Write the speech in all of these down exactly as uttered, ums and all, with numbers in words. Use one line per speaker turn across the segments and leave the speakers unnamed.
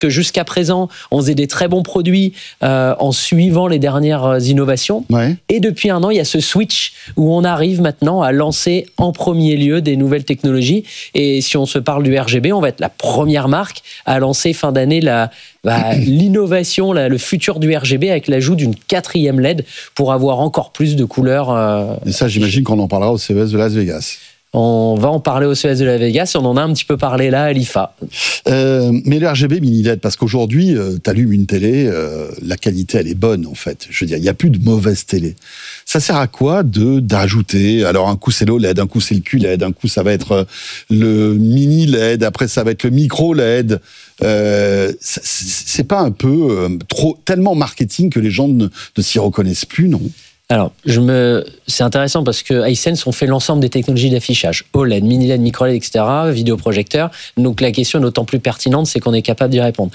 que jusqu'à présent, on faisait des très bons produits euh, en suivant les dernières innovations.
Ouais.
Et depuis un an, il y a ce switch où on arrive maintenant à lancer en premier lieu des nouvelles technologies. Et si on se parle du R G B, on va être la première marque à lancer fin d'année la, bah, l'innovation, la, le futur du R G B avec l'ajout d'une quatrième L E D pour avoir encore plus de couleurs. Euh,
Et ça, j'imagine qu'on en parlera au C E S de Las Vegas.
On va en parler au C E S de Las Vegas, on en a un petit peu parlé là à l'I F A.
Euh, mais le R G B mini L E D, parce qu'aujourd'hui, euh, tu allumes une télé, euh, la qualité, elle est bonne, en fait. Je veux dire, il n'y a plus de mauvaise télé. Ça sert à quoi de d'ajouter? Alors, un coup, c'est l'O L E D, un coup, c'est le Q L E D, un coup, ça va être le mini L E D, après, ça va être le micro L E D. Euh, c'est pas un peu euh, trop, tellement marketing que les gens ne, ne s'y reconnaissent plus, non?
Alors, je me... c'est intéressant parce que Hisense, on fait l'ensemble des technologies d'affichage. O L E D, mini L E D, micro L E D, et cetera, vidéoprojecteur. Donc, la question est d'autant plus pertinente, c'est qu'on est capable d'y répondre.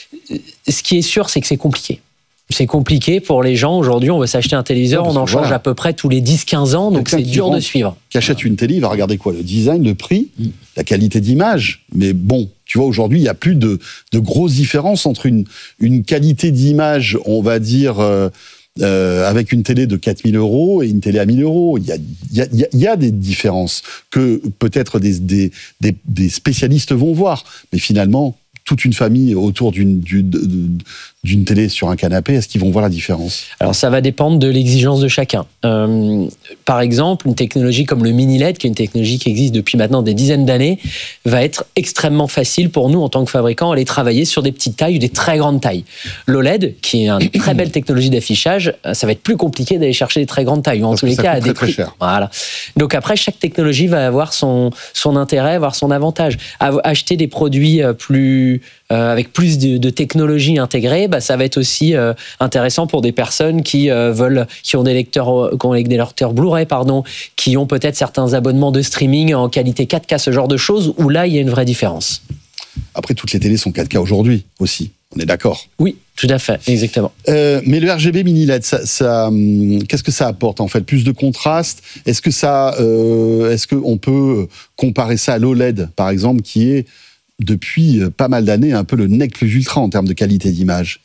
Ce qui est sûr, c'est que c'est compliqué. C'est compliqué pour les gens. Aujourd'hui, on veut s'acheter un téléviseur,
ouais,
on en change
voilà.
à peu près tous les dix quinze ans, donc c'est dur de suivre.
Qui achète une télé, il va regarder quoi? Le design, le prix, mm. la qualité d'image. Mais bon, tu vois, aujourd'hui, il n'y a plus de, de grosses différences entre une, une qualité d'image, on va dire... Euh, Euh, avec une télé de quatre mille euros et une télé à mille euros. Il y a, il y a, il y a des différences que peut-être des, des, des, des spécialistes vont voir. Mais finalement, toute une famille autour d'une, d'une, d'une télé sur un canapé, est-ce qu'ils vont voir la différence?
Alors, ça va dépendre de l'exigence de chacun. Euh, par exemple, une technologie comme le mini L E D, qui est une technologie qui existe depuis maintenant des dizaines d'années, va être extrêmement facile pour nous, en tant que fabricants, à aller travailler sur des petites tailles ou des très grandes tailles. L'O L E D, qui est une très belle technologie d'affichage, ça va être plus compliqué d'aller chercher des très grandes tailles, ou en
Parce
tous les cas, à des
très,
prix.
très cher.
Voilà. Donc après, chaque technologie va avoir son, son intérêt, avoir son avantage. Acheter des produits plus... Euh, avec plus de, de technologie intégrée, bah, ça va être aussi euh, intéressant pour des personnes qui euh, veulent, qui ont des lecteurs, qui ont des lecteurs Blu-ray, pardon, qui ont peut-être certains abonnements de streaming en qualité quatre K, ce genre de choses, où là, il y a une vraie différence.
Après, toutes les télés sont quatre K aujourd'hui aussi. On est d'accord?
Oui, tout à fait, exactement.
Euh, mais le R G B mini L E D, ça, ça, hum, qu'est-ce que ça apporte en fait? Plus de contraste? Est-ce que ça, euh, est-ce qu'on peut comparer ça à l'O L E D, par exemple, qui est depuis pas mal d'années un peu le nec plus ultra en termes de qualité d'image?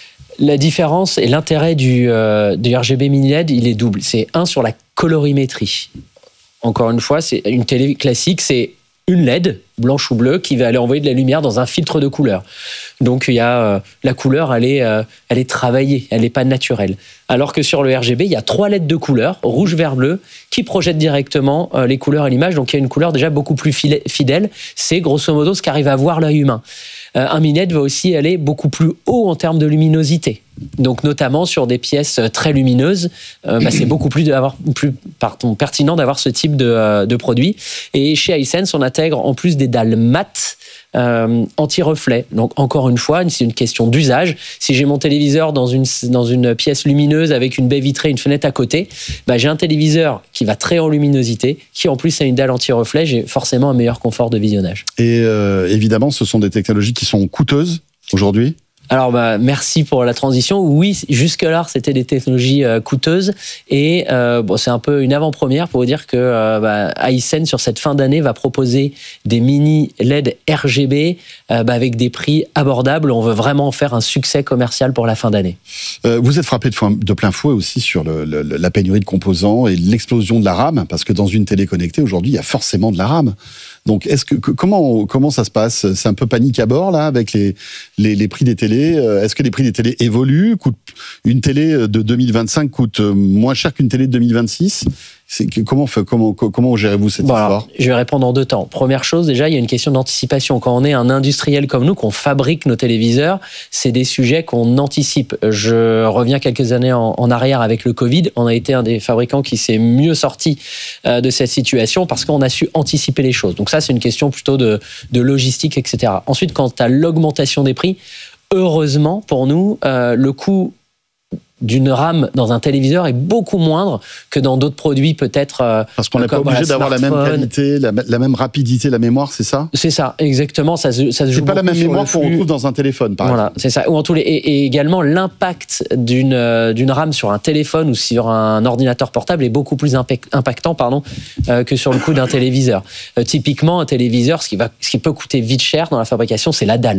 La différence et l'intérêt du, euh, du R G B mini L E D, il est double. C'est un sur la colorimétrie. Encore une fois, c'est une télé classique, c'est une L E D, blanche ou bleue, qui va aller envoyer de la lumière dans un filtre de couleur. Donc, il y a, euh, la couleur, elle est, euh, elle est travaillée, elle n'est pas naturelle. Alors que sur le R G B, il y a trois L E D de couleur, rouge, vert, bleu, qui projettent directement euh, les couleurs à l'image. Donc, il y a une couleur déjà beaucoup plus fidèle. C'est grosso modo ce qu'arrive à voir l'œil humain. Euh, un mini L E D va aussi aller beaucoup plus haut en termes de luminosité. Donc, notamment sur des pièces très lumineuses, euh, bah, c'est beaucoup plus, d'avoir, plus pardon, pertinent d'avoir ce type de, euh, de produit. Et chez Hisense, on intègre en plus des dalles mates euh, anti-reflet. Donc, encore une fois, c'est une question d'usage. Si j'ai mon téléviseur dans une, dans une pièce lumineuse avec une baie vitrée, une fenêtre à côté, bah, j'ai un téléviseur qui va très en luminosité, qui en plus a une dalle anti-reflet, j'ai forcément un meilleur confort de visionnage.
Et euh, évidemment, ce sont des technologies qui sont coûteuses aujourd'hui?
Alors, bah, merci pour la transition. Oui, jusque-là, c'était des technologies euh, coûteuses. Et euh, bon, c'est un peu une avant-première pour vous dire que euh, bah, Hisense, sur cette fin d'année, va proposer des mini L E D R G B euh, bah, avec des prix abordables. On veut vraiment faire un succès commercial pour la fin d'année.
Euh, vous êtes frappé de, de plein fouet aussi sur le, le, la pénurie de composants et l'explosion de la RAM, parce que dans une télé connectée, aujourd'hui, il y a forcément de la RAM. Donc, est-ce que, que comment comment ça se passe? C'est un peu panique à bord là avec les les, les prix des télés. Est-ce que les prix des télés évoluent? Coûte, une télé de deux mille vingt-cinq coûte moins cher qu'une télé de deux mille vingt-six? C'est, comment, comment, comment gérez-vous cette
bon,
histoire?
alors, je vais répondre en deux temps. Première chose, déjà, il y a une question d'anticipation. Quand on est un industriel comme nous, qu'on fabrique nos téléviseurs, c'est des sujets qu'on anticipe. Je reviens quelques années en, en arrière avec le Covid. On a été un des fabricants qui s'est mieux sorti euh, de cette situation parce qu'on a su anticiper les choses. Donc ça, c'est une question plutôt de, de logistique, et cetera. Ensuite, quant à l'augmentation des prix, heureusement pour nous, euh, le coût d'une RAM dans un téléviseur est beaucoup moindre que dans d'autres produits peut-être. Euh,
Parce qu'on n'est pas obligé d'avoir la même qualité, la, la même rapidité, la mémoire, c'est ça? C'est
ça, exactement. Ça, ça se joue.
C'est pas la même mémoire qu'on retrouve dans un téléphone, par
voilà,
exemple.
c'est ça. Ou en tous les, et, et également l'impact d'une euh, d'une RAM sur un téléphone ou sur un ordinateur portable est beaucoup plus impact, impactant, pardon, euh, que sur le coût d'un téléviseur. Euh, typiquement, un téléviseur, ce qui va, ce qui peut coûter vite cher dans la fabrication, c'est la dalle.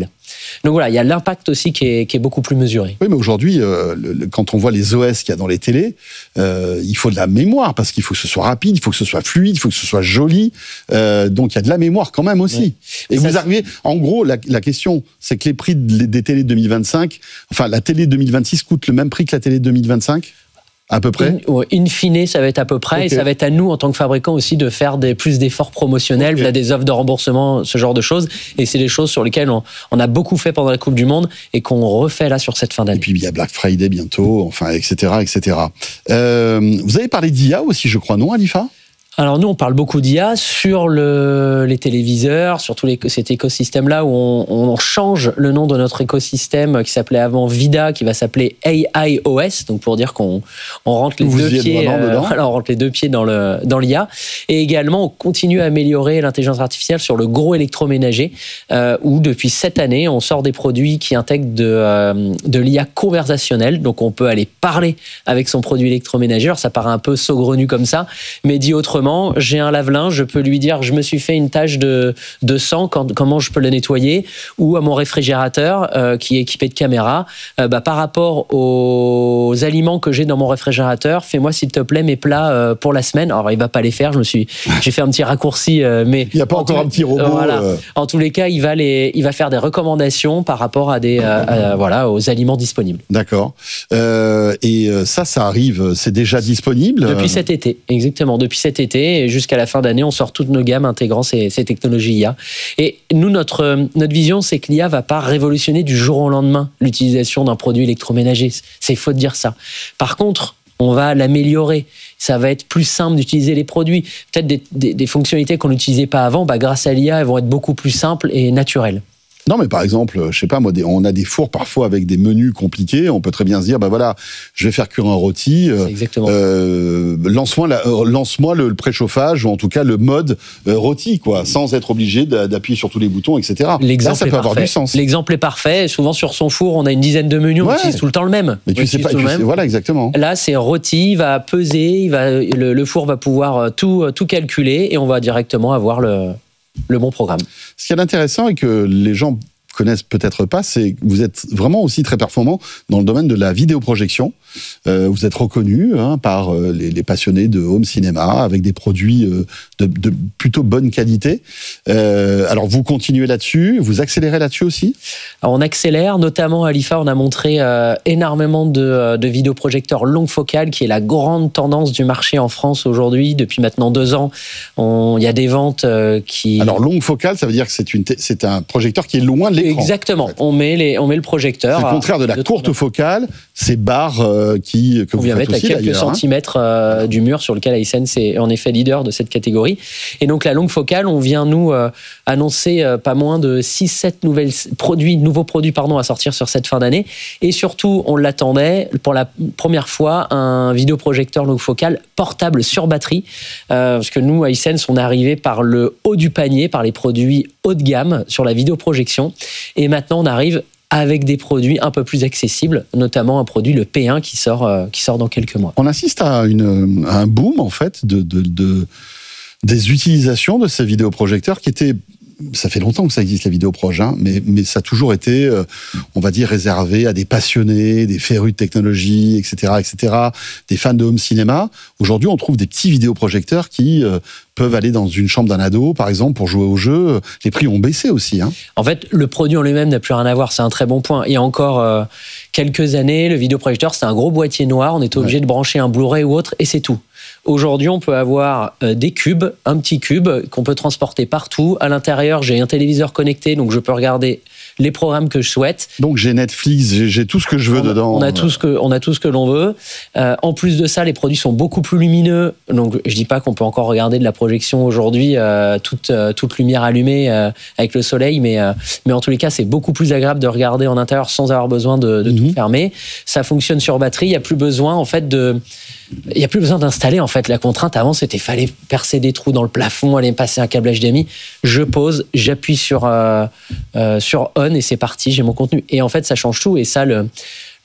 donc voilà, il y a l'impact aussi qui est, qui est beaucoup plus mesuré.
Oui, mais aujourd'hui, euh, le, le, quand on voit les O S qu'il y a dans les télés, euh, il faut de la mémoire, parce qu'il faut que ce soit rapide, il faut que ce soit fluide, il faut que ce soit joli. Euh, donc il y a de la mémoire quand même aussi. Oui. Et ça, vous arrivez, en gros, la, la question, c'est que les prix des télés deux mille vingt-cinq, enfin la télé deux mille vingt-six coûte le même prix que la télé deux mille vingt-cinq ? À peu près.
In, in fine, ça va être à peu près. Okay. Et ça va être à nous, en tant que fabricants aussi, de faire des, plus d'efforts promotionnels, okay. via des offres de remboursement, ce genre de choses. Et c'est des choses sur lesquelles on, on a beaucoup fait pendant la Coupe du Monde et qu'on refait là sur cette fin d'année.
Et puis il y a Black Friday bientôt, enfin, et cetera, et cetera. Euh, vous avez parlé d'I A aussi, je crois, non, Alifa ?
Alors nous, on parle beaucoup d'I A sur le, les téléviseurs, sur tout les, cet écosystème-là où on, on change le nom de notre écosystème qui s'appelait avant VIDA, qui va s'appeler A I O S, donc pour dire qu'on on rentre les
Vous
deux pieds,
euh,
voilà, on rentre les deux pieds dans le dans l'I A. Et également, on continue à améliorer l'intelligence artificielle sur le gros électroménager, euh, où depuis cette année, on sort des produits qui intègrent de euh, de l'I A conversationnelle, donc on peut aller parler avec son produit électroménager. Alors ça paraît un peu saugrenu comme ça, mais dit autrement. J'ai un lave-linge, je peux lui dire je me suis fait une tache de, de sang, quand, comment je peux le nettoyer, ou à mon réfrigérateur euh, qui est équipé de caméras, euh, bah, par rapport aux aliments que j'ai dans mon réfrigérateur, fais-moi s'il te plaît mes plats euh, pour la semaine. Alors il va pas les faire, je me suis, j'ai fait un petit raccourci, euh, mais
il n'y a pas encore
tout,
un petit robot.
Euh, voilà.
euh...
En tous les cas, il va les, il va faire des recommandations par rapport à des, euh, à, voilà, aux aliments disponibles.
D'accord. Euh, et ça, ça arrive, c'est déjà disponible
depuis cet été, exactement, depuis cet été. Et jusqu'à la fin d'année, on sort toutes nos gammes intégrant ces, ces technologies I A. Et nous, notre, notre vision, c'est que l'I A ne va pas révolutionner du jour au lendemain l'utilisation d'un produit électroménager. C'est faux de dire ça. Par contre, on va l'améliorer. Ça va être plus simple d'utiliser les produits. Peut-être des, des, des fonctionnalités qu'on n'utilisait pas avant, bah, grâce à l'I A, elles vont être beaucoup plus simples et naturelles.
Non, mais par exemple, je sais pas, moi, on a des fours parfois avec des menus compliqués. On peut très bien se dire, bah voilà, je vais faire cuire un rôti.
C'est exactement.
Euh, lance-moi, la, euh, lance-moi le, le préchauffage ou en tout cas le mode euh, rôti, quoi, sans être obligé d'appuyer sur tous les boutons, et cetera.
L'exemple
Là, ça
est
peut
parfait.
avoir du sens.
L'exemple est parfait. Souvent sur son four, on a une dizaine de menus, on
ouais.
utilise tout le temps le même.
Mais tu sais pas, tu sais, voilà, exactement.
Là, c'est rôti, il va peser, il va, le, le four va pouvoir tout, tout calculer et on va directement avoir le, le bon programme.
Ce qui est intéressant et que les gens connaissent peut-être pas, c'est que vous êtes vraiment aussi très performant dans le domaine de la vidéoprojection. Euh, vous êtes reconnu hein, par euh, les, les passionnés de home cinéma avec des produits euh, de, de plutôt bonne qualité. Euh, alors vous continuez là-dessus, vous accélérez là-dessus aussi ?
Alors on accélère, notamment à l'I F A, on a montré euh, énormément de, de vidéoprojecteurs longue focale, qui est la grande tendance du marché en France aujourd'hui. Depuis maintenant deux ans, il y a des ventes euh, qui...
Alors longue focale, ça veut dire que c'est, une t- c'est un projecteur qui est loin de l'écran.
Exactement,
en fait.
on, met les, on met le projecteur...
C'est le contraire de la courte focale, ces barres euh, qui, que
on
vous
vient
faites
mettre
aussi,
à quelques
d'ailleurs,
centimètres euh, du mur sur lequel Hisense est en effet leader de cette catégorie. Et donc la longue focale, on vient nous euh, annoncer euh, pas moins de six sept nouvelles produits, nouveaux produits pardon, à sortir sur cette fin d'année. Et surtout, on l'attendait pour la première fois, un vidéoprojecteur longue focale portable sur batterie. Euh, parce que nous, à Hisense, on est arrivé par le haut du panier, par les produits haut de gamme sur la vidéoprojection. Et maintenant, on arrive avec des produits un peu plus accessibles, notamment un produit, le P un, qui sort, euh, qui sort dans quelques mois.
On assiste à, une, à un boom, en fait, de, de, de, des utilisations de ces vidéoprojecteurs qui étaient... Ça fait longtemps que ça existe, la vidéoproje, hein, mais, mais ça a toujours été, euh, on va dire, réservé à des passionnés, des férus de technologie, et cetera, et cetera, des fans de home cinéma. Aujourd'hui, on trouve des petits vidéoprojecteurs qui euh, peuvent aller dans une chambre d'un ado, par exemple, pour jouer au jeu. Les prix ont baissé aussi. Hein.
En fait, le produit en lui-même n'a plus rien à voir. C'est un très bon point. Il y a encore euh, quelques années, le vidéoprojecteur, c'était un gros boîtier noir. On était obligé ouais. de brancher un Blu-ray ou autre, et c'est tout. Aujourd'hui, on peut avoir euh, des cubes, un petit cube qu'on peut transporter partout. À l'intérieur, j'ai un téléviseur connecté, donc je peux regarder les programmes que je souhaite.
Donc j'ai Netflix, j'ai, j'ai tout ce que je veux
on,
dedans.
On a tout ce que, on a tout ce que l'on veut. Euh, en plus de ça, les produits sont beaucoup plus lumineux. Donc je dis pas qu'on peut encore regarder de la projection aujourd'hui, euh, toute, euh, toute lumière allumée euh, avec le soleil, mais, euh, mais en tous les cas, c'est beaucoup plus agréable de regarder en intérieur sans avoir besoin de, de mm-hmm. tout fermer. Ça fonctionne sur batterie. Il n'y a plus besoin en fait de Il n'y a plus besoin d'installer en fait la contrainte. Avant, c'était fallait percer des trous dans le plafond, aller passer un câble H D M I. Je pose, j'appuie sur euh, euh, sur on et c'est parti. J'ai mon contenu. Et en fait, ça change tout. Et ça, le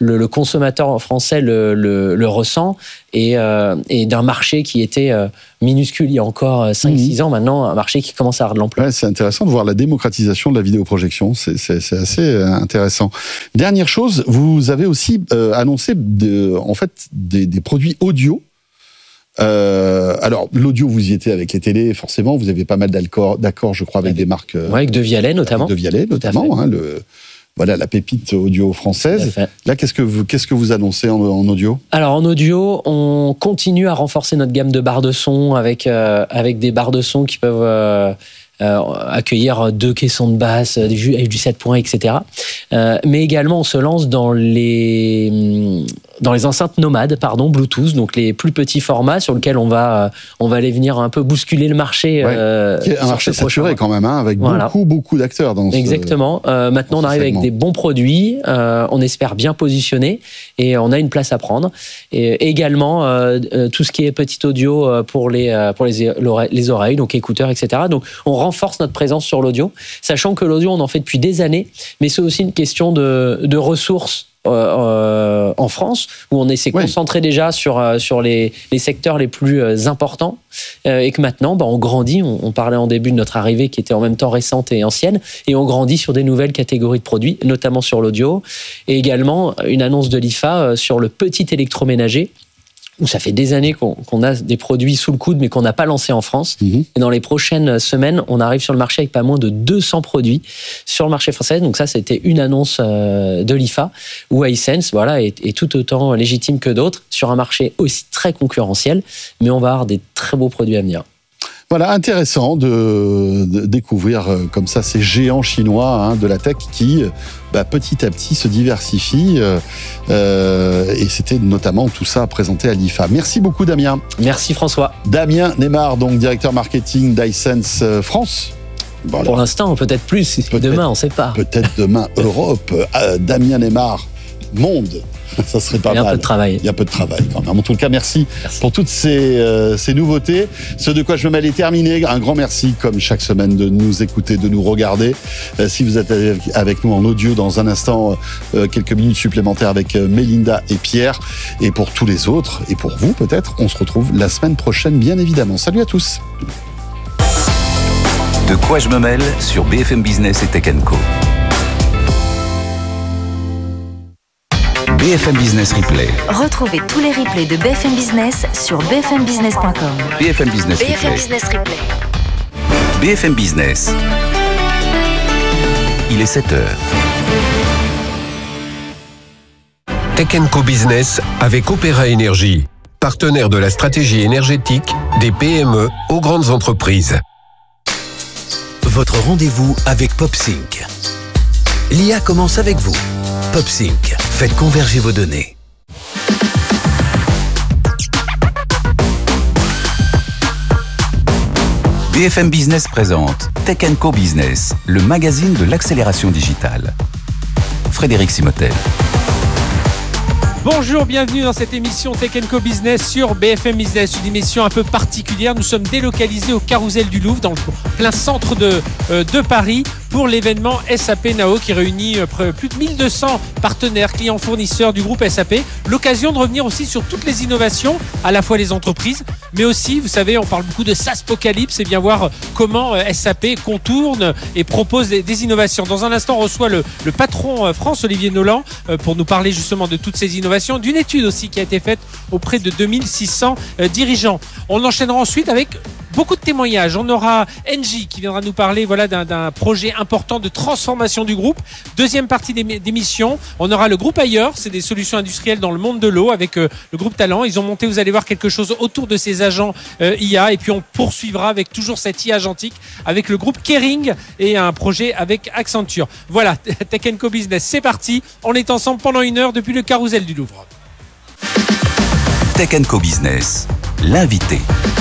le, le consommateur français le, le, le ressent et, euh, et d'un marché qui était euh, minuscule il y a encore cinq six mmh. ans, maintenant un marché qui commence à avoir de l'ampleur.
Ouais, c'est intéressant de voir la démocratisation de la vidéoprojection, c'est, c'est, c'est assez intéressant. Dernière chose, vous avez aussi euh, annoncé de, en fait des, des produits audio. Euh, alors l'audio, vous y étiez avec les télés, forcément, vous avez pas mal d'accords, d'accord, je crois, avec, avec des marques. Euh,
ouais, avec De Vialet notamment.
De Vialet notamment, hein, le, voilà la pépite audio française. Là, qu'est-ce que vous, qu'est-ce que vous annoncez en, en audio ?
Alors en audio, on continue à renforcer notre gamme de barres de son avec euh, avec des barres de son qui peuvent euh, Euh, accueillir deux caissons de basse, du, du sept points, et cetera. Euh, mais également, on se lance dans les, dans les enceintes nomades, pardon, Bluetooth, donc les plus petits formats sur lesquels on va, on va aller venir un peu bousculer le marché.
Ouais,
euh,
qui est un marché saturé quand même, hein, avec voilà. beaucoup, beaucoup d'acteurs dans ce
Exactement. Euh, maintenant, on arrive segment. avec des bons produits, euh, on espère bien positionnés et on a une place à prendre. Et également, euh, tout ce qui est petit audio pour les, pour les, les oreilles, donc écouteurs, et cetera. Donc, on renforce notre présence sur l'audio, sachant que l'audio, on en fait depuis des années, mais c'est aussi une question de, de ressources euh, euh, en France, où on s'est oui. concentré déjà sur, euh, sur les, les secteurs les plus euh, importants, euh, et que maintenant, bah, on grandit, on, on parlait en début de notre arrivée, qui était en même temps récente et ancienne, et on grandit sur des nouvelles catégories de produits, notamment sur l'audio, et également une annonce de l'I F A euh, sur le petit électroménager, où ça fait des années qu'on, qu'on a des produits sous le coude, mais qu'on n'a pas lancés en France. Mmh. Et dans les prochaines semaines, on arrive sur le marché avec pas moins de deux cents produits sur le marché français. Donc ça, c'était une annonce de l'I F A, où Hisense, voilà, est, est tout autant légitime que d'autres, sur un marché aussi très concurrentiel, mais on va avoir des très beaux produits à venir.
Voilà, intéressant de, de découvrir comme ça ces géants chinois hein, de la tech qui, bah, petit à petit, se diversifient. Euh, et c'était notamment tout ça présenté à l'I F A. Merci beaucoup, Damien.
Merci, François.
Damien Neymar, donc directeur marketing d'Hisense France.
Voilà. Pour l'instant, peut-être plus. Peut-être, demain, on ne sait pas.
Peut-être demain, Europe. Euh, Damien Neymar, monde. Ça serait pas mal.
Il y a un peu de travail.
Il y a un peu de travail quand même. En tout cas, merci, merci. pour toutes ces, euh, ces nouveautés. Ce de quoi je me mêle est terminé. Un grand merci, comme chaque semaine, de nous écouter, de nous regarder. Euh, si vous êtes avec nous en audio, dans un instant, euh, quelques minutes supplémentaires avec euh, Mélinda et Pierre. Et pour tous les autres, et pour vous peut-être, on se retrouve la semaine prochaine, bien évidemment. Salut à tous.
De quoi je me mêle sur B F M Business et Tech and Co. B F M Business Replay.
Retrouvez tous les replays de B F M Business sur b f m business point com.
B F M Business
B F M
Replay.
Business Replay.
B F M Business. Il est sept heures.
Tech and Co Business avec Opéra Énergie, partenaire de la stratégie énergétique des P M E aux grandes entreprises.
Votre rendez-vous avec PopSync. L'I A commence avec vous. PopSync, faites converger vos données.
B F M Business présente Tech and Co Business, le magazine de l'accélération digitale. Frédéric Simotel.
Bonjour, bienvenue dans cette émission Tech and Co Business sur B F M Business, une émission un peu particulière. Nous sommes délocalisés au Carrousel du Louvre, dans le plein centre de, euh, de Paris, pour l'événement S A P Nao qui réunit euh, plus de mille deux cents partenaires, clients, fournisseurs du groupe S A P. L'occasion de revenir aussi sur toutes les innovations, à la fois les entreprises, mais aussi, vous savez, on parle beaucoup de SaaSpocalypse, et bien voir comment euh, S A P contourne et propose des, des innovations. Dans un instant, on reçoit le, le patron euh, France, Olivier Nolan, euh, pour nous parler justement de toutes ces innovations, d'une étude aussi qui a été faite auprès de deux mille six cents euh, dirigeants. On enchaînera ensuite avec beaucoup de témoignages. On aura Engie qui viendra nous parler voilà, d'un, d'un projet important de transformation du groupe. Deuxième partie d'émission, on aura le groupe Ailleurs, c'est des solutions industrielles dans le monde de l'eau avec euh, le groupe Talent. Ils ont monté, vous allez voir, quelque chose autour de ces agents euh, I A, et puis on poursuivra avec toujours cette I A agentique avec le groupe Kering et un projet avec Accenture. Voilà, Tech and Co Business, c'est parti. On est ensemble pendant une heure depuis le Carrousel du Louvre.
Tech and Co Business, l'invité.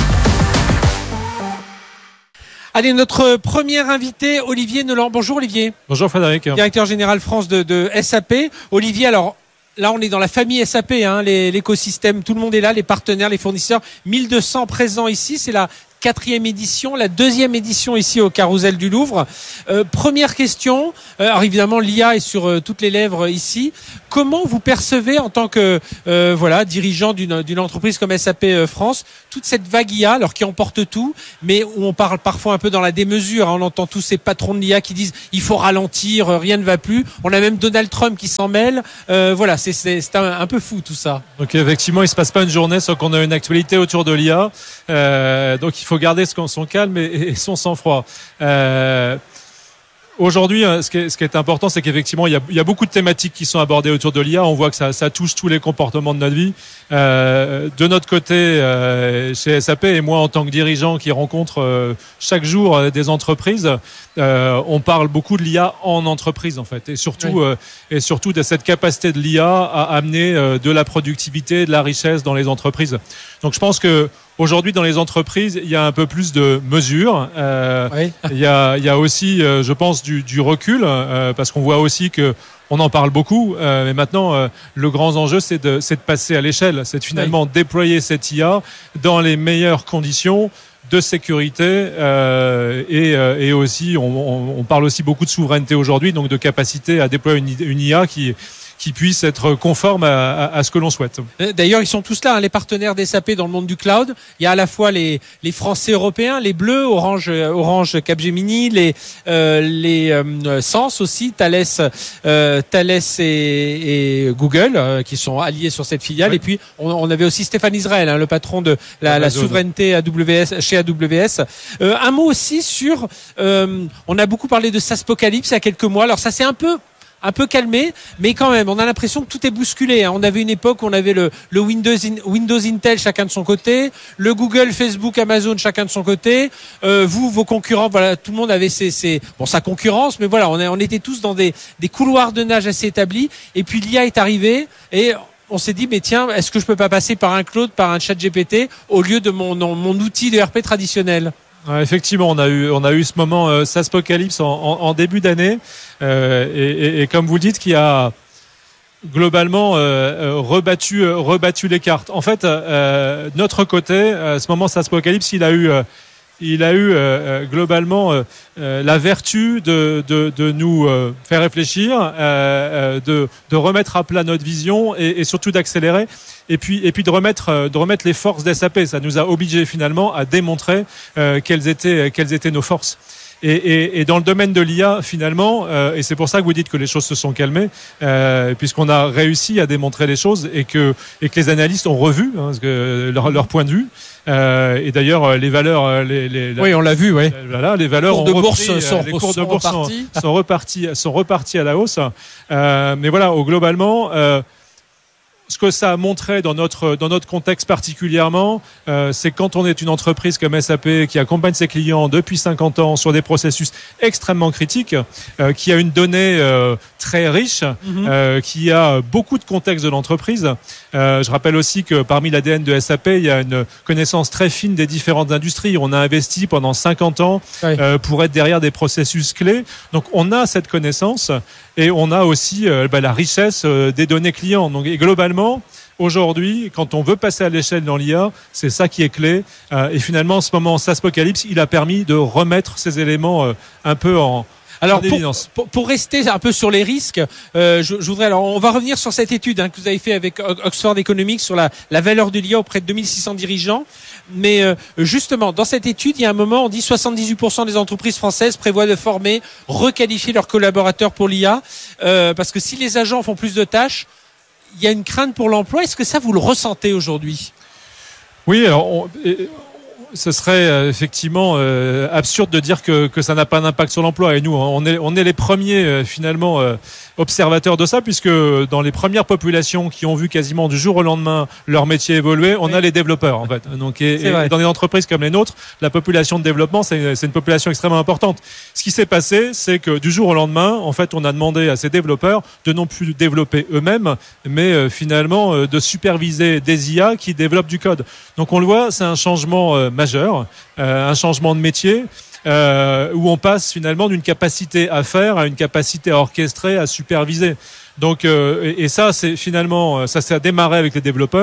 Allez, notre premier invité, Olivier Nolan. Bonjour Olivier.
Bonjour Frédéric.
Directeur général France de, de S A P. Olivier, alors là on est dans la famille S A P, hein, les, l'écosystème, tout le monde est là, les partenaires, les fournisseurs. mille deux cents présents ici, c'est la quatrième édition, la deuxième édition ici au Carrousel du Louvre. Euh, première question, euh, alors évidemment l'I A est sur euh, toutes les lèvres ici. Comment vous percevez en tant que euh, voilà dirigeant d'une, d'une entreprise comme S A P euh, France toute cette vague I A, alors qui emporte tout, mais où on parle parfois un peu dans la démesure, hein, on entend tous ces patrons de l'I A qui disent il faut ralentir, rien ne va plus. On a même Donald Trump qui s'en mêle. Euh, voilà, c'est, c'est, c'est un, un peu fou tout ça.
Donc effectivement, il se passe pas une journée sans qu'on ait une actualité autour de l'I A. Euh, donc il faut garder son calme et, et son sang-froid. Euh, Aujourd'hui, ce qui est, ce qui est important, c'est qu'effectivement, il y, a, il y a beaucoup de thématiques qui sont abordées autour de l'I A. On voit que ça, ça touche tous les comportements de notre vie. Euh, de notre côté, euh, chez S A P, et moi en tant que dirigeant qui rencontre euh, chaque jour euh, des entreprises, euh, on parle beaucoup de l'I A en entreprise en fait, et surtout, oui. euh, et surtout de cette capacité de l'I A à amener euh, de la productivité, de la richesse dans les entreprises. Donc, je pense que aujourd'hui, dans les entreprises, il y a un peu plus de mesures. Euh, oui. il, y a, il y a aussi, euh, je pense, du, du recul, euh, parce qu'on voit aussi que on en parle beaucoup, euh, mais maintenant, euh, le grand enjeu, c'est de, c'est de passer à l'échelle. C'est de finalement oui. déployer cette I A dans les meilleures conditions de sécurité euh, et, euh, et aussi, on, on, on parle aussi beaucoup de souveraineté aujourd'hui, donc de capacité à déployer une, une I A qui qui puisse être conforme à, à, à ce que l'on souhaite.
D'ailleurs, ils sont tous là, hein, les partenaires d'S A P dans le monde du cloud. Il y a à la fois les, les Français européens, les Bleus, Orange, Orange Capgemini, les, euh, les euh, Sens aussi, Thales, euh, Thales et, et Google, euh, qui sont alliés sur cette filiale. Oui. Et puis, on, on avait aussi Stéphane Israël, hein, le patron de la, la souveraineté A W S, chez A W S. Euh, un mot aussi sur, euh, on a beaucoup parlé de SaaSpocalypse il y a quelques mois. Alors ça, c'est un peu un peu calmé, mais quand même, on a l'impression que tout est bousculé. Hein. On avait une époque où on avait le, le Windows, in, Windows Intel chacun de son côté, le Google, Facebook, Amazon chacun de son côté. Euh, vous, vos concurrents, voilà, tout le monde avait ses, ses bon, sa concurrence, mais voilà, on, a, on était tous dans des, des couloirs de nage assez établis. Et puis l'I A est arrivée et on s'est dit, mais tiens, est-ce que je peux pas passer par un cloud, par un chat G P T au lieu de mon, non, mon outil de R P traditionnel?
Ouais, effectivement, on a eu on a eu ce moment euh, SaaSpocalypse en, en, en début d'année euh, et, et, et comme vous le dites, qui a globalement euh, rebattu euh, rebattu les cartes. En fait, euh, notre côté, à ce moment SaaSpocalypse, il a eu euh, il a eu euh, globalement euh, euh, la vertu de, de, de nous euh, faire réfléchir, euh, de, de remettre à plat notre vision et, et surtout d'accélérer. Et puis, et puis de remettre, de remettre les forces d'S A P. Ça nous a obligés finalement à démontrer euh, quelles étaient, quelles étaient nos forces. Et, et, et dans le domaine de l'I A, finalement, euh, et c'est pour ça que vous dites que les choses se sont calmées, euh, puisqu'on a réussi à démontrer les choses et que, et que les analystes ont revu hein, leur, leur point de vue. Euh, et d'ailleurs, les valeurs, les, les,
oui, on l'a vu, oui.
Voilà, les valeurs
ont
repris,
bourse sont,
les cours
sont
de bourse
repartis.
sont, sont repartis, sont repartis à la hausse. Euh, mais voilà, au globalement. Euh, Ce que ça a montré dans notre dans notre contexte particulièrement, euh, c'est quand on est une entreprise comme S A P qui accompagne ses clients depuis cinquante ans sur des processus extrêmement critiques, euh, qui a une donnée euh, très riche, mm-hmm. euh, qui a beaucoup de contexte de l'entreprise. Euh, je rappelle aussi que parmi l'A D N de S A P, il y a une connaissance très fine des différentes industries. On a investi pendant cinquante ans oui. euh, pour être derrière des processus clés. Donc on a cette connaissance et on a aussi euh, bah, la richesse euh, des données clients. Donc et globalement, aujourd'hui, quand on veut passer à l'échelle dans l'I A, c'est ça qui est clé. Euh, et finalement, en ce moment, SaaSpocalypse, il a permis de remettre ces éléments euh, un peu en
Alors pour, pour, pour rester un peu sur les risques, euh, je, je voudrais alors on va revenir sur cette étude hein, que vous avez fait avec Oxford Economics sur la, la valeur de l'I A auprès de deux mille six cents dirigeants. Mais euh, justement, dans cette étude, il y a un moment, on dit soixante-dix-huit pour cent des entreprises françaises prévoient de former, requalifier leurs collaborateurs pour l'I A, euh, parce que si les agents font plus de tâches, il y a une crainte pour l'emploi. Est-ce que ça, vous le ressentez aujourd'hui ?
Oui, alors on, ce serait euh, effectivement euh, absurde de dire que, que ça n'a pas d'impact sur l'emploi. Et nous, on est, on est les premiers euh, finalement euh, observateurs de ça, puisque dans les premières populations qui ont vu quasiment du jour au lendemain leur métier évoluer, on oui. a les développeurs en fait. Donc, et, et dans des entreprises comme les nôtres, la population de développement, c'est, c'est une population extrêmement importante. Ce qui s'est passé, c'est que du jour au lendemain, en fait, on a demandé à ces développeurs de non plus développer eux-mêmes, mais euh, finalement euh, de superviser des I A qui développent du code. Donc on le voit, c'est un changement euh, majeur, euh, un changement de métier. Euh, où on passe finalement d'une capacité à faire à une capacité à orchestrer, à superviser. Donc, euh, et, et ça, c'est finalement, ça s'est démarré avec les développeurs.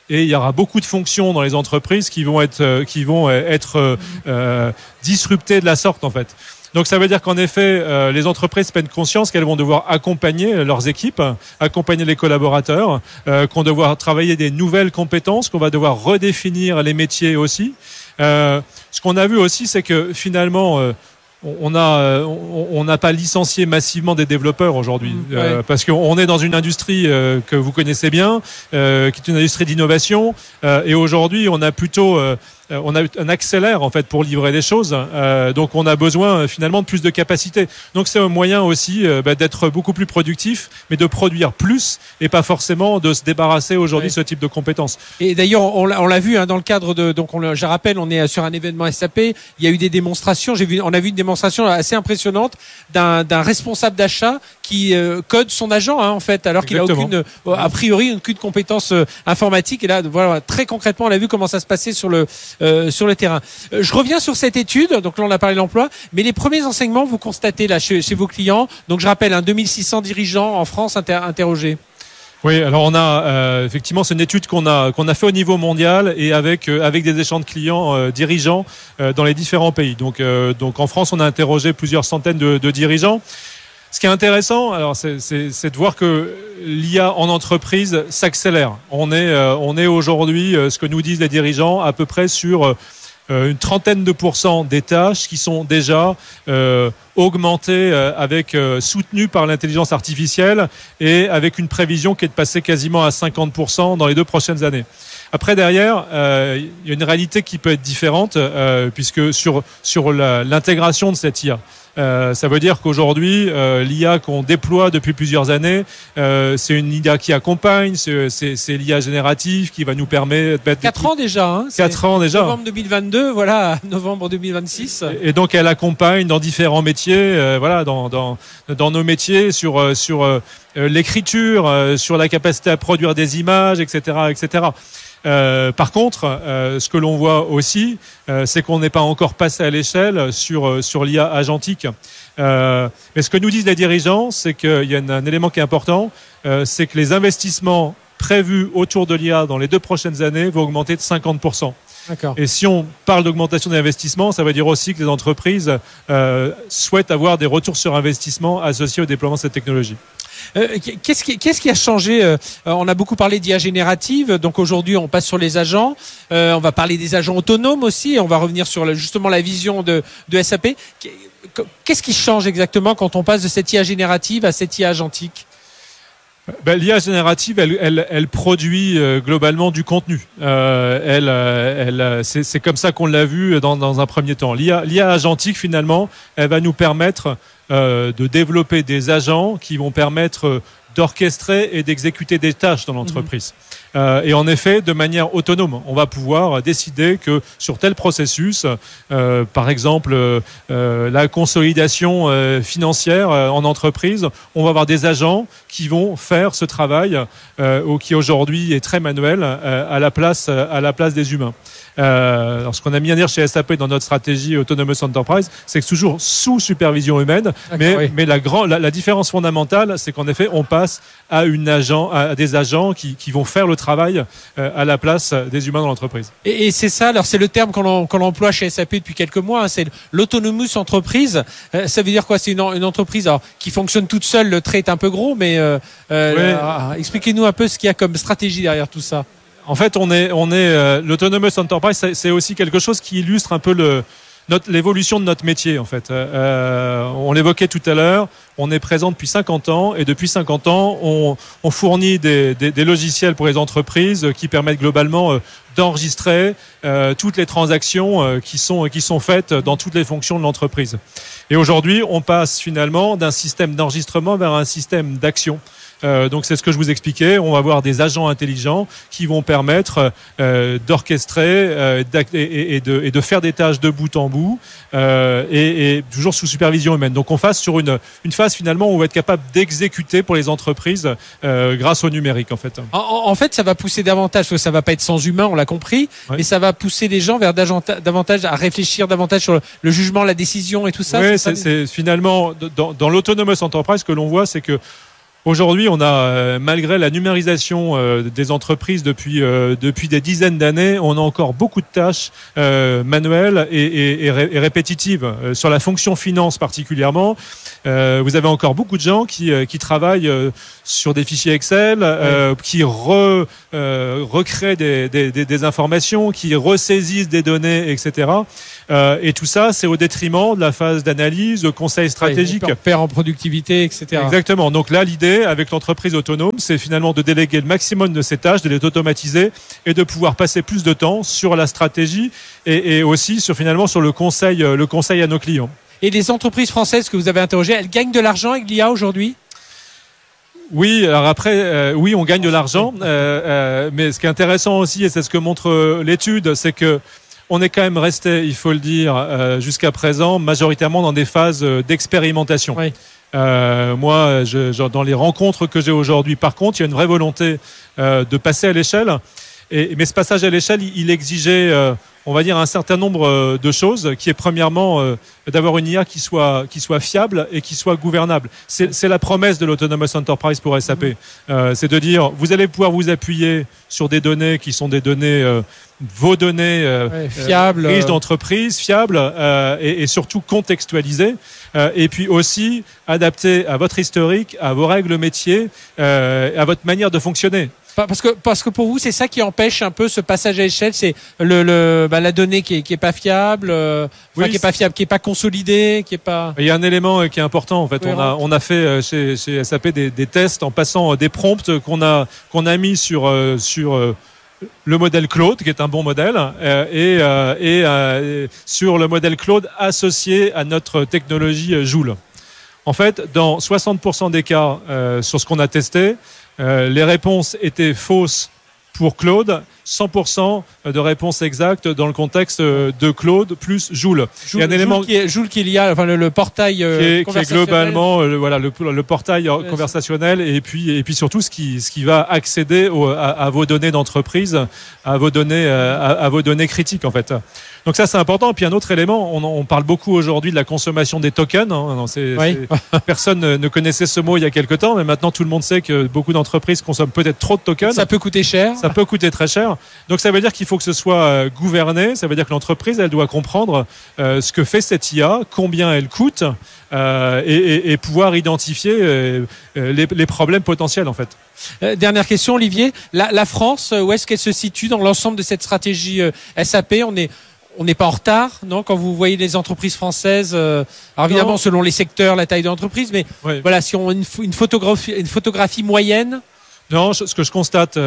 et il y aura beaucoup de fonctions dans les entreprises qui vont être, euh, qui vont être euh, disruptées de la sorte en fait. Donc ça veut dire qu'en effet, euh, les entreprises prennent conscience qu'elles vont devoir accompagner leurs équipes, accompagner les collaborateurs, euh, qu'on va devoir travailler des nouvelles compétences, qu'on va devoir redéfinir les métiers aussi. Euh, ce qu'on a vu aussi, c'est que finalement, euh, on a, on n'a pas licencié massivement des développeurs aujourd'hui, mmh, ouais. euh, parce qu'on est dans une industrie euh, que vous connaissez bien, euh, qui est une industrie d'innovation, euh, et aujourd'hui, on a plutôt euh, on a un accélère en fait pour livrer des choses, euh, donc on a besoin finalement de plus de capacité. Donc c'est un moyen aussi euh, bah, d'être beaucoup plus productif, mais de produire plus et pas forcément de se débarrasser aujourd'hui de ouais. ce type de compétences.
Et d'ailleurs, on l'a, on l'a vu hein, dans le cadre de, donc on, je rappelle, on est sur un événement S A P. Il y a eu des démonstrations. J'ai vu, on a vu une démonstration assez impressionnante d'un, d'un responsable d'achat qui euh, code son agent hein, en fait, alors Exactement. qu'il a aucune, a priori, aucune compétence euh, informatique. Et là, voilà, très concrètement, on a vu comment ça se passait sur le Euh, sur le terrain. Euh, je reviens sur cette étude, donc là on a parlé de l'emploi, mais les premiers enseignements vous constatez là chez, chez vos clients, donc je rappelle, hein, deux mille six cents dirigeants en France inter- interrogés.
Oui, alors on a euh, effectivement c'est une étude qu'on a qu'on a fait au niveau mondial et avec euh, avec des échanges de clients euh, dirigeants euh, dans les différents pays. Donc euh, donc en France on a interrogé plusieurs centaines de, de dirigeants. Ce qui est intéressant, alors c'est, c'est, c'est de voir que l'I A en entreprise s'accélère. On est, euh, on est aujourd'hui, euh, ce que nous disent les dirigeants, à peu près sur euh, une trentaine de pourcents des tâches qui sont déjà euh, augmentées, euh, avec euh, soutenues par l'intelligence artificielle et avec une prévision qui est de passer quasiment à cinquante pour cent dans les deux prochaines années. Après derrière, euh, il y a une réalité qui peut être différente, euh, puisque sur sur la, l'intégration de cette I A. Euh, ça veut dire qu'aujourd'hui, euh, l'I A qu'on déploie depuis plusieurs années, euh, c'est une I A qui accompagne, c'est, c'est, c'est l'I A générative qui va nous permettre...
Quatre ans déjà, hein,
Quatre ans déjà.
Novembre deux mille vingt-deux, voilà, novembre deux mille vingt-six.
Et, et donc, elle accompagne dans différents métiers, euh, voilà, dans, dans, dans nos métiers, sur, sur euh, l'écriture, euh, sur la capacité à produire des images, et cetera, et cetera. Euh, par contre, euh, ce que l'on voit aussi, euh, c'est qu'on n'est pas encore passé à l'échelle sur sur l'I A agentique. Euh, mais ce que nous disent les dirigeants, c'est qu'il y a un, un élément qui est important, euh, c'est que les investissements prévus autour de l'I A dans les deux prochaines années vont augmenter de cinquante pour cent.
D'accord.
Et si on parle d'augmentation des investissements, ça veut dire aussi que les entreprises euh, souhaitent avoir des retours sur investissement associés au déploiement de cette technologie.
Euh, qu'est-ce, qui, qu'est-ce qui a changé euh, On a beaucoup parlé d'I A générative, donc aujourd'hui on passe sur les agents, euh, on va parler des agents autonomes aussi, et on va revenir sur le, justement la vision de, de S A P. Qu'est-ce qui change exactement quand on passe de cette I A générative à cette I A agentique ?
Ben, l'I A générative, elle, elle, elle produit euh, globalement du contenu. Euh, elle, elle, c'est, c'est comme ça qu'on l'a vu dans, dans un premier temps. L'I A, l'I A agentique, finalement, elle va nous permettre euh, de développer des agents qui vont permettre d'orchestrer et d'exécuter des tâches dans l'entreprise. Mmh. Euh, et en effet, de manière autonome, on va pouvoir décider que sur tel processus, euh, par exemple euh, la consolidation euh, financière euh, en entreprise, on va avoir des agents qui vont faire ce travail euh, ou qui aujourd'hui est très manuel euh, à la place à la place des humains. Euh, alors ce qu'on a mis à dire chez S A P dans notre stratégie Autonomous Enterprise, c'est que c'est toujours sous supervision humaine, mais, oui. mais la, grand, la, la différence fondamentale, c'est qu'en effet, on passe à, une agent, à des agents qui, qui vont faire le travail euh, à la place des humains dans l'entreprise.
Et, et c'est ça, alors c'est le terme qu'on, qu'on emploie chez S A P depuis quelques mois, hein, c'est l'Autonomous Enterprise. Euh, ça veut dire quoi ? C'est une, une entreprise alors, qui fonctionne toute seule, le trait est un peu gros, mais euh, euh, oui. alors, expliquez-nous un peu ce qu'il y a comme stratégie derrière tout ça.
En fait, on est, on est euh, l'Autonomous Enterprise, c'est, c'est aussi quelque chose qui illustre un peu le, notre, l'évolution de notre métier. En fait, euh, on l'évoquait tout à l'heure. On est présent depuis cinquante ans et depuis cinquante ans, on, on fournit des, des, des logiciels pour les entreprises qui permettent globalement euh, d'enregistrer euh, toutes les transactions euh, qui sont qui sont faites dans toutes les fonctions de l'entreprise. Et aujourd'hui, on passe finalement d'un système d'enregistrement vers un système d'action. Euh, donc c'est ce que je vous expliquais. On va avoir des agents intelligents qui vont permettre euh, d'orchestrer euh, et, et, de, et de faire des tâches de bout en bout euh, et, et toujours sous supervision humaine. Donc on passe sur une, une phase finalement où on va être capable d'exécuter pour les entreprises euh, grâce au numérique en fait.
En, en fait, ça va pousser davantage, parce que ça va pas être sans humain, on l'a compris, ouais. mais ça va pousser les gens vers davantage à réfléchir davantage sur le, le jugement, la décision et tout ça.
Oui,
c'est,
c'est,
ça
c'est finalement dans, dans l'Autonomous Enterprise, ce que l'on voit, c'est que Aujourd'hui, on a, euh, malgré la numérisation euh, des entreprises depuis euh, depuis des dizaines d'années, on a encore beaucoup de tâches euh, manuelles et, et, et, ré, et répétitives. Euh, sur la fonction finance particulièrement, euh, vous avez encore beaucoup de gens qui, euh, qui travaillent euh, sur des fichiers Excel, euh, oui. qui re, euh, recréent des, des, des, des informations, qui ressaisissent des données, et cetera. Euh, et tout ça, c'est au détriment de la phase d'analyse, de conseil stratégique.
Oui, on perd en productivité, et cetera.
Exactement. Donc là, l'idée, avec l'entreprise autonome, c'est finalement de déléguer le maximum de ces tâches, de les automatiser et de pouvoir passer plus de temps sur la stratégie et, et aussi sur finalement sur le conseil, le conseil à nos clients.
Et les entreprises françaises que vous avez interrogées, elles gagnent de l'argent avec l'I A aujourd'hui ?
Oui, alors après, euh, oui, on gagne de l'argent, euh, euh, mais ce qui est intéressant aussi, et c'est ce que montre l'étude, c'est que on est quand même resté, il faut le dire, euh, jusqu'à présent, majoritairement dans des phases d'expérimentation. Oui. Euh, moi, je, genre, dans les rencontres que j'ai aujourd'hui, par contre, il y a une vraie volonté euh, de passer à l'échelle. Et, mais ce passage à l'échelle, il, il exigeait, euh, on va dire, un certain nombre euh, de choses, qui est premièrement euh, d'avoir une I A qui soit, qui soit fiable et qui soit gouvernable. C'est, c'est la promesse de l'Autonomous Enterprise pour S A P. Euh, c'est de dire, vous allez pouvoir vous appuyer sur des données qui sont des données, euh, vos données euh,
ouais, fiables,
euh, riches d'entreprise, fiables euh, et, et surtout contextualisées. Euh, et puis aussi adaptées à votre historique, à vos règles métiers, euh, à votre manière de fonctionner.
Parce que, parce que pour vous, c'est ça qui empêche un peu ce passage à l'échelle, c'est le, le, bah, la donnée qui est, qui est pas fiable, euh, enfin, oui, qui est pas fiable, qui est pas consolidée, qui est pas.
Il y a un élément qui est important, en fait. On a, on a fait chez, chez S A P des, des tests en passant des prompts qu'on a, qu'on a mis sur, euh, sur, euh, le modèle Claude, qui est un bon modèle, euh, et, euh, et euh, sur le modèle Claude associé à notre technologie Joule. En fait, dans soixante pour cent des cas, euh, sur ce qu'on a testé, Euh, les réponses étaient fausses pour Claude, cent pour cent de réponses exactes dans le contexte de Claude plus Joule.
Joule, il y a un élément qui est Joule qui est lié à, enfin, le, le portail euh,
qui, est, qui est globalement euh, le, voilà le, le portail
ouais,
conversationnel et puis et puis surtout ce qui ce qui va accéder au, à, à vos données d'entreprise, à vos données à, à vos données critiques en fait. Donc ça c'est important. Et puis un autre élément, on, on parle beaucoup aujourd'hui de la consommation des tokens. Hein. Non, c'est,
oui.
c'est, personne ne connaissait ce mot il y a quelque temps, mais maintenant tout le monde sait que beaucoup d'entreprises consomment peut-être trop de tokens.
Ça peut coûter cher.
Ça peut coûter très cher. Donc ça veut dire qu'il faut que ce soit gouverné. Ça veut dire que l'entreprise elle doit comprendre euh, ce que fait cette I A, combien elle coûte euh, et, et, et pouvoir identifier euh, les, les problèmes potentiels en fait.
Euh, dernière question, Olivier. La, la France, où est-ce qu'elle se situe dans l'ensemble de cette stratégie euh, S A P ? On est On n'est pas en retard, non ? Quand vous voyez les entreprises françaises, euh, alors évidemment non. Selon les secteurs, la taille de l'entreprise, mais oui. Voilà, si on a une, une photographie, une photographie moyenne.
Non, ce que je constate,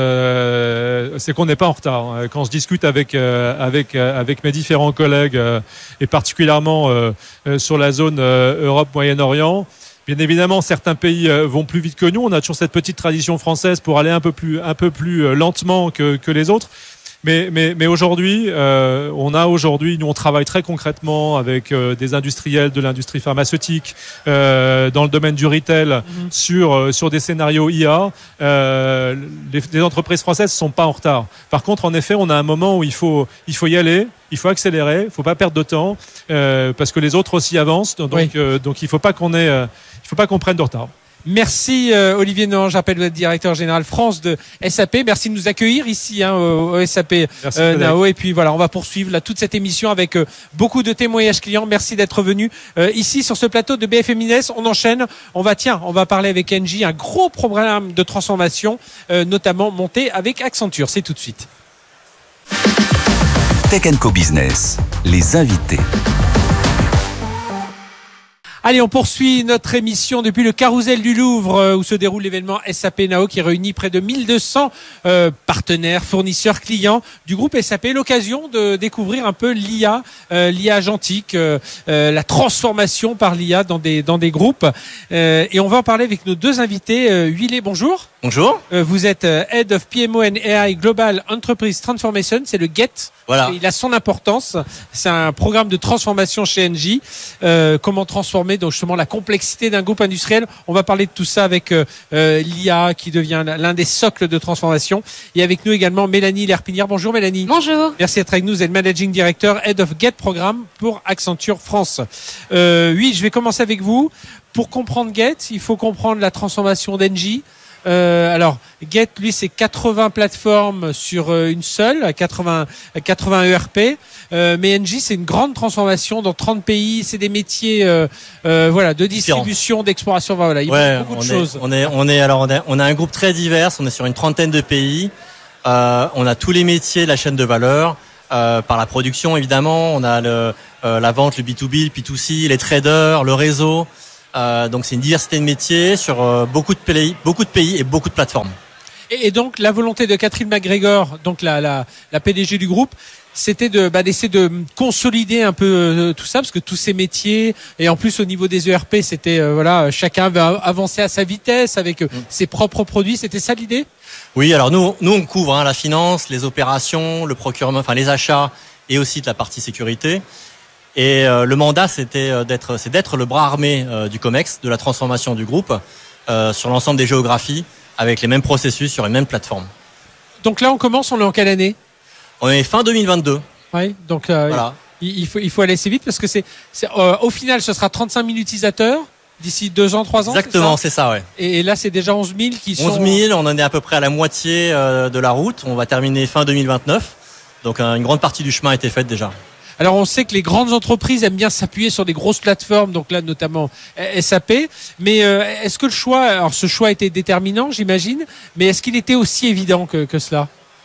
euh, c'est qu'on n'est pas en retard. Quand je discute avec euh, avec avec mes différents collègues euh, et particulièrement euh, sur la zone euh, Europe-Moyen-Orient. Bien évidemment, certains pays vont plus vite que nous. On a toujours cette petite tradition française pour aller un peu plus un peu plus lentement que que les autres. Mais, mais, mais aujourd'hui, euh, on a aujourd'hui, nous on travaille très concrètement avec euh, des industriels de l'industrie pharmaceutique, euh, dans le domaine du retail, mmh. sur euh, sur des scénarios I A. Euh, les, les entreprises françaises sont pas en retard. Par contre, en effet, on a un moment où il faut il faut y aller, il faut accélérer, il faut pas perdre de temps, euh, parce que les autres aussi avancent. Donc oui. euh, donc il faut pas qu'on ait, euh, il faut pas qu'on prenne de retard.
Merci euh, Olivier Nohan, j'appelle le directeur général France de S A P. Merci de nous accueillir ici hein, au, au S A P euh, Nao. Et puis voilà, on va poursuivre là, toute cette émission avec euh, beaucoup de témoignages clients. Merci d'être venu euh, ici sur ce plateau de B F M Business. On enchaîne. On va tiens, on va parler avec Engie, un gros programme de transformation, euh, notamment monté avec Accenture. C'est tout de suite.
Tech and Co Business, les invités.
Allez, on poursuit notre émission depuis le Carrousel du Louvre euh, où se déroule l'événement S A P Nao qui réunit près de mille deux cents euh, partenaires, fournisseurs, clients du groupe S A P. L'occasion de découvrir un peu l'I A, euh, l'I A agentique, euh, euh, la transformation par l'I A dans des dans des groupes. Euh, et on va en parler avec nos deux invités. Euh, Huilé, bonjour.
Bonjour.
Euh, vous êtes euh, Head of P M O and A I Global Enterprise Transformation, c'est le GET.
Voilà.
Il a son importance. C'est un programme de transformation chez Engie. Euh, comment transformer donc justement la complexité d'un groupe industriel. On va parler de tout ça avec euh, euh, l'I A qui devient l'un des socles de transformation. Et avec nous également Mélanie Lerpinière. Bonjour Mélanie.
Bonjour.
Merci d'être avec nous. Vous êtes Managing Director, Head of GET Programme pour Accenture France. Euh, oui, je vais commencer avec vous. Pour comprendre GET, il faut comprendre la transformation d'Engie. Euh, alors, GET, lui, c'est quatre-vingts plateformes sur euh, une seule, quatre-vingts, quatre-vingts E R P. Euh, mais Engie, c'est une grande transformation dans trente pays. C'est des métiers, euh, euh, voilà, de distribution, d'exploration. Voilà, il y a
ouais,
beaucoup de
on
choses.
Est, on est, on est, alors, on a, on a un groupe très divers. On est sur une trentaine de pays. Euh, on a tous les métiers de la chaîne de valeur. Euh, par la production, évidemment. On a le, euh, la vente, le B deux B, le P deux C, les traders, le réseau. Euh, donc c'est une diversité de métiers sur euh, beaucoup de pays, beaucoup de pays et beaucoup de plateformes.
Et, et donc la volonté de Catherine MacGregor, donc la, la, la P D G du groupe, c'était de bah, d'essayer de consolider un peu euh, tout ça, parce que tous ces métiers et en plus au niveau des E R P, c'était euh, voilà, chacun va avancer à sa vitesse avec euh, mmh. ses propres produits. C'était ça l'idée ?
Oui, alors nous, nous on couvre hein, la finance, les opérations, le procurement, enfin les achats et aussi de la partie sécurité. Et euh, le mandat, c'était euh, d'être, c'est d'être le bras armé euh, du COMEX, de la transformation du groupe euh, sur l'ensemble des géographies, avec les mêmes processus sur les mêmes plateformes.
Donc là, on commence. On est en quelle année ?
On est fin deux mille vingt-deux.
Oui. Donc euh, voilà. il, il faut il faut aller assez vite parce que c'est, c'est euh, au final, ce sera trente-cinq mille utilisateurs d'ici deux ans, trois ans.
Exactement,
c'est
ça, c'est ça ouais.
Et, et là, c'est déjà onze mille qui sont.
onze mille, on en est à peu près à la moitié euh, de la route. On va terminer fin deux mille vingt-neuf. Donc euh, une grande partie du chemin a été faite déjà.
Alors on sait que les grandes entreprises aiment bien s'appuyer sur des grosses plateformes, donc là notamment S A P. Mais euh, est-ce que le choix, alors ce choix était déterminant, j'imagine, mais est-ce qu'il était aussi évident que, que cela ?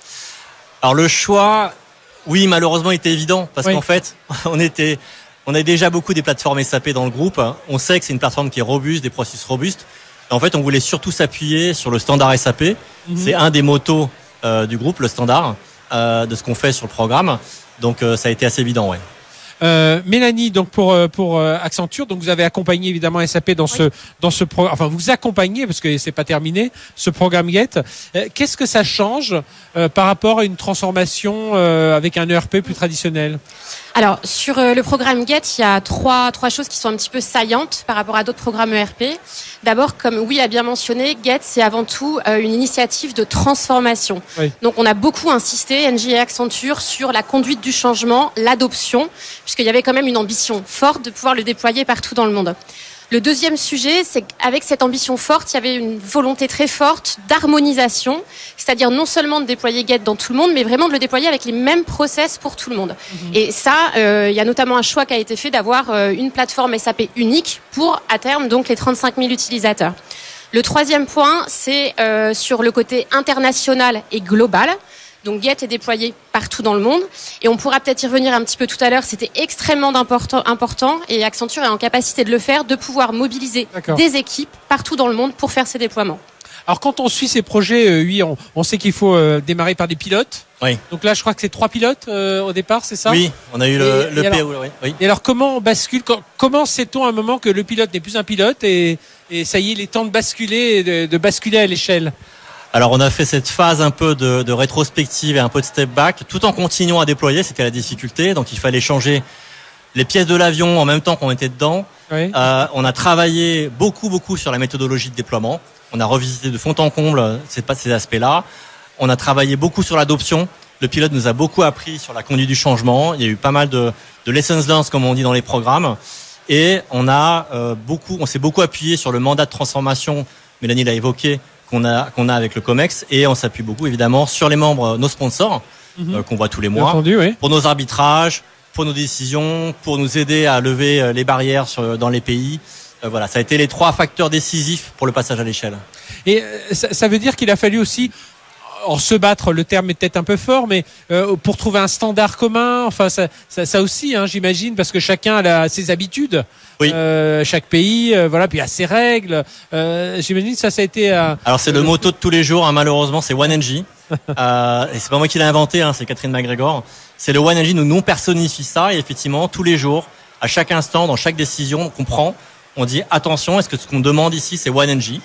Alors le choix, oui, malheureusement, était évident parce oui. qu'en fait, on était, on a déjà beaucoup des plateformes S A P dans le groupe. On sait que c'est une plateforme qui est robuste, des processus robustes. En fait, on voulait surtout s'appuyer sur le standard S A P. Mm-hmm. C'est un des motos euh, du groupe, le standard euh, de ce qu'on fait sur le programme. Donc euh, ça a été assez évident, ouais.
Euh, Mélanie, donc pour pour euh, Accenture, donc vous avez accompagné évidemment S A P dans oui. ce dans ce programme. Enfin, vous accompagnez parce que c'est pas terminé ce programme GET. Euh, qu'est-ce que ça change euh, par rapport à une transformation euh, avec un E R P plus traditionnel ?
Alors sur euh, le programme GET, il y a trois trois choses qui sont un petit peu saillantes par rapport à d'autres programmes E R P. D'abord, comme Will a bien mentionné, GET c'est avant tout euh, une initiative de transformation. Oui. Donc on a beaucoup insisté, Engie et Accenture, sur la conduite du changement, l'adoption, puisqu'il y avait quand même une ambition forte de pouvoir le déployer partout dans le monde. Le deuxième sujet, c'est qu'avec cette ambition forte, il y avait une volonté très forte d'harmonisation, c'est-à-dire non seulement de déployer GET dans tout le monde, mais vraiment de le déployer avec les mêmes process pour tout le monde. Mmh. Et ça, euh, il y a notamment un choix qui a été fait d'avoir euh, une plateforme S A P unique pour, à terme, donc les trente-cinq mille utilisateurs. Le troisième point, c'est euh, sur le côté international et global. Donc GET est déployé partout dans le monde et on pourra peut-être y revenir un petit peu tout à l'heure. C'était extrêmement important, important et Accenture est en capacité de le faire, de pouvoir mobiliser D'accord. des équipes partout dans le monde pour faire ces déploiements.
Alors quand on suit ces projets, euh, oui, on, on sait qu'il faut euh, démarrer par des pilotes.
Oui.
Donc là, je crois que c'est trois pilotes euh, au départ, c'est ça ?
Oui, on a eu le,
et,
le
et
P O.
Alors,
oui, oui.
Et alors comment on bascule ? Comment sait-on à un moment que le pilote n'est plus un pilote et, et ça y est, il est temps de basculer, de, de basculer à l'échelle ?
Alors on a fait cette phase un peu de, de rétrospective et un peu de step back, tout en continuant à déployer, c'était la difficulté. Donc il fallait changer les pièces de l'avion en même temps qu'on était dedans. Oui. Euh, on a travaillé beaucoup beaucoup sur la méthodologie de déploiement. On a revisité de fond en comble ces, ces aspects-là. On a travaillé beaucoup sur l'adoption. Le pilote nous a beaucoup appris sur la conduite du changement. Il y a eu pas mal de, de lessons learned, comme on dit dans les programmes. Et on a euh, beaucoup, on s'est beaucoup appuyé sur le mandat de transformation. Mélanie l'a évoqué. qu'on a qu'on a avec le COMEX et on s'appuie beaucoup évidemment sur les membres, nos sponsors mm-hmm. euh, qu'on voit tous les mois
entendu, oui.
pour nos arbitrages, pour nos décisions, pour nous aider à lever les barrières sur, dans les pays. Euh, voilà, ça a été les trois facteurs décisifs pour le passage à l'échelle.
Et euh, ça, ça veut dire qu'il a fallu aussi en se battre, le terme est peut-être un peu fort, mais euh, pour trouver un standard commun, enfin ça, ça, ça aussi, hein, j'imagine, parce que chacun a ses habitudes,
oui.
euh, chaque pays, euh, voilà, puis a ses règles. Euh, j'imagine que ça, ça a été. Euh,
Alors c'est le motto de tous les jours, hein, malheureusement, c'est One Engie, euh, et c'est pas moi qui l'ai inventé, hein, c'est Catherine MacGregor. C'est le One Engie, nous non personnifie ça, et effectivement, tous les jours, à chaque instant, dans chaque décision qu'on prend, on dit attention, est-ce que ce qu'on demande ici, c'est One Engie?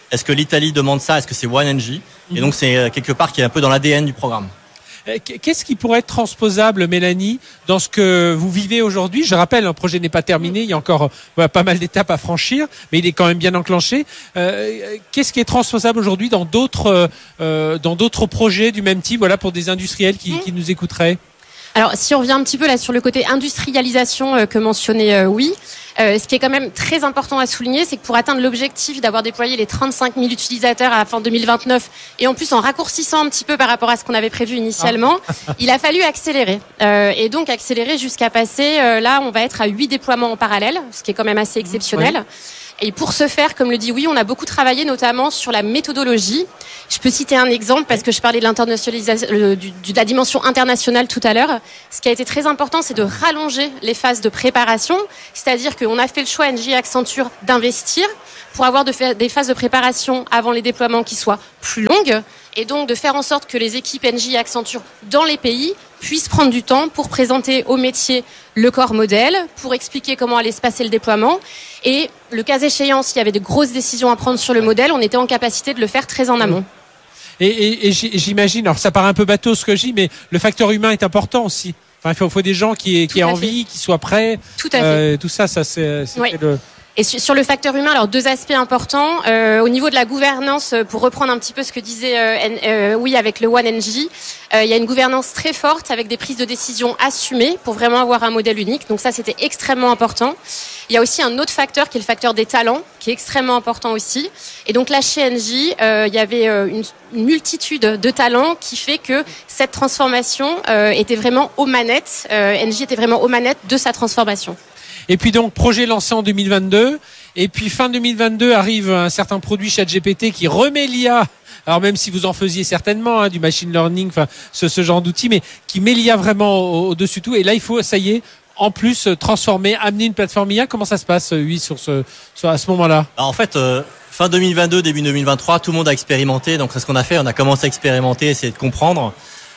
Est-ce que l'Italie demande ça? Est-ce que c'est One N G? Et donc c'est quelque part qui est un peu dans l'A D N du programme.
Qu'est-ce qui pourrait être transposable, Mélanie, dans ce que vous vivez aujourd'hui? Je rappelle, le projet n'est pas terminé, il y a encore voilà, pas mal d'étapes à franchir, mais il est quand même bien enclenché. Euh, qu'est-ce qui est transposable aujourd'hui dans d'autres euh, dans d'autres projets du même type, voilà, pour des industriels qui, mmh. qui nous écouteraient?
Alors, si on revient un petit peu là sur le côté industrialisation euh, que mentionnait euh, oui, euh, ce qui est quand même très important à souligner, c'est que pour atteindre l'objectif d'avoir déployé les trente-cinq mille utilisateurs à la fin deux mille vingt-neuf, et en plus en raccourcissant un petit peu par rapport à ce qu'on avait prévu initialement, ah. il a fallu accélérer. Euh, et donc accélérer jusqu'à passer, euh, là on va être à huit déploiements en parallèle, ce qui est quand même assez exceptionnel. Oui. Et pour ce faire, comme le dit oui, on a beaucoup travaillé notamment sur la méthodologie. Je peux citer un exemple parce que je parlais de l'internationalisation, de la dimension internationale tout à l'heure. Ce qui a été très important, c'est de rallonger les phases de préparation. C'est-à-dire qu'on a fait le choix, N J et Accenture, d'investir pour avoir de fa- des phases de préparation avant les déploiements qui soient plus longues. Et donc de faire en sorte que les équipes N J et Accenture dans les pays puissent prendre du temps pour présenter au métier le corps modèle, pour expliquer comment allait se passer le déploiement. Et le cas échéant, s'il y avait de grosses décisions à prendre sur le modèle, on était en capacité de le faire très en amont.
Et, et, et j'imagine, alors ça paraît un peu bateau ce que je dis, mais le facteur humain est important aussi. Enfin, il faut, faut des gens qui aient, qui aient envie, qui soient prêts.
Tout à fait.
Euh, tout ça, ça c'est, c'est
oui.
le...
Et sur le facteur humain, alors deux aspects importants. Euh, au niveau de la gouvernance, pour reprendre un petit peu ce que disait euh, euh, oui avec le One N G, euh, il y a une gouvernance très forte avec des prises de décision assumées pour vraiment avoir un modèle unique. Donc ça, c'était extrêmement important. Il y a aussi un autre facteur qui est le facteur des talents, qui est extrêmement important aussi. Et donc là, chez N J, euh, il y avait une, une multitude de talents qui fait que cette transformation euh, était vraiment aux manettes. Euh, N J était vraiment aux manettes de sa transformation.
Et puis donc, projet lancé en deux mille vingt-deux. Et puis fin deux mille vingt-deux arrive un certain produit ChatGPT qui remet l'I A. Alors même si vous en faisiez certainement hein, du machine learning, enfin ce, ce genre d'outils, mais qui met l'I A vraiment au, au-dessus de tout. Et là, il faut, ça y est, en plus transformer, amener une plateforme I A. Comment ça se passe, oui, sur ce, sur, à ce moment-là?
Alors, en fait, euh, fin deux mille vingt-deux, début deux mille vingt-trois, tout le monde a expérimenté. Donc c'est ce qu'on a fait. On a commencé à expérimenter, essayer de comprendre.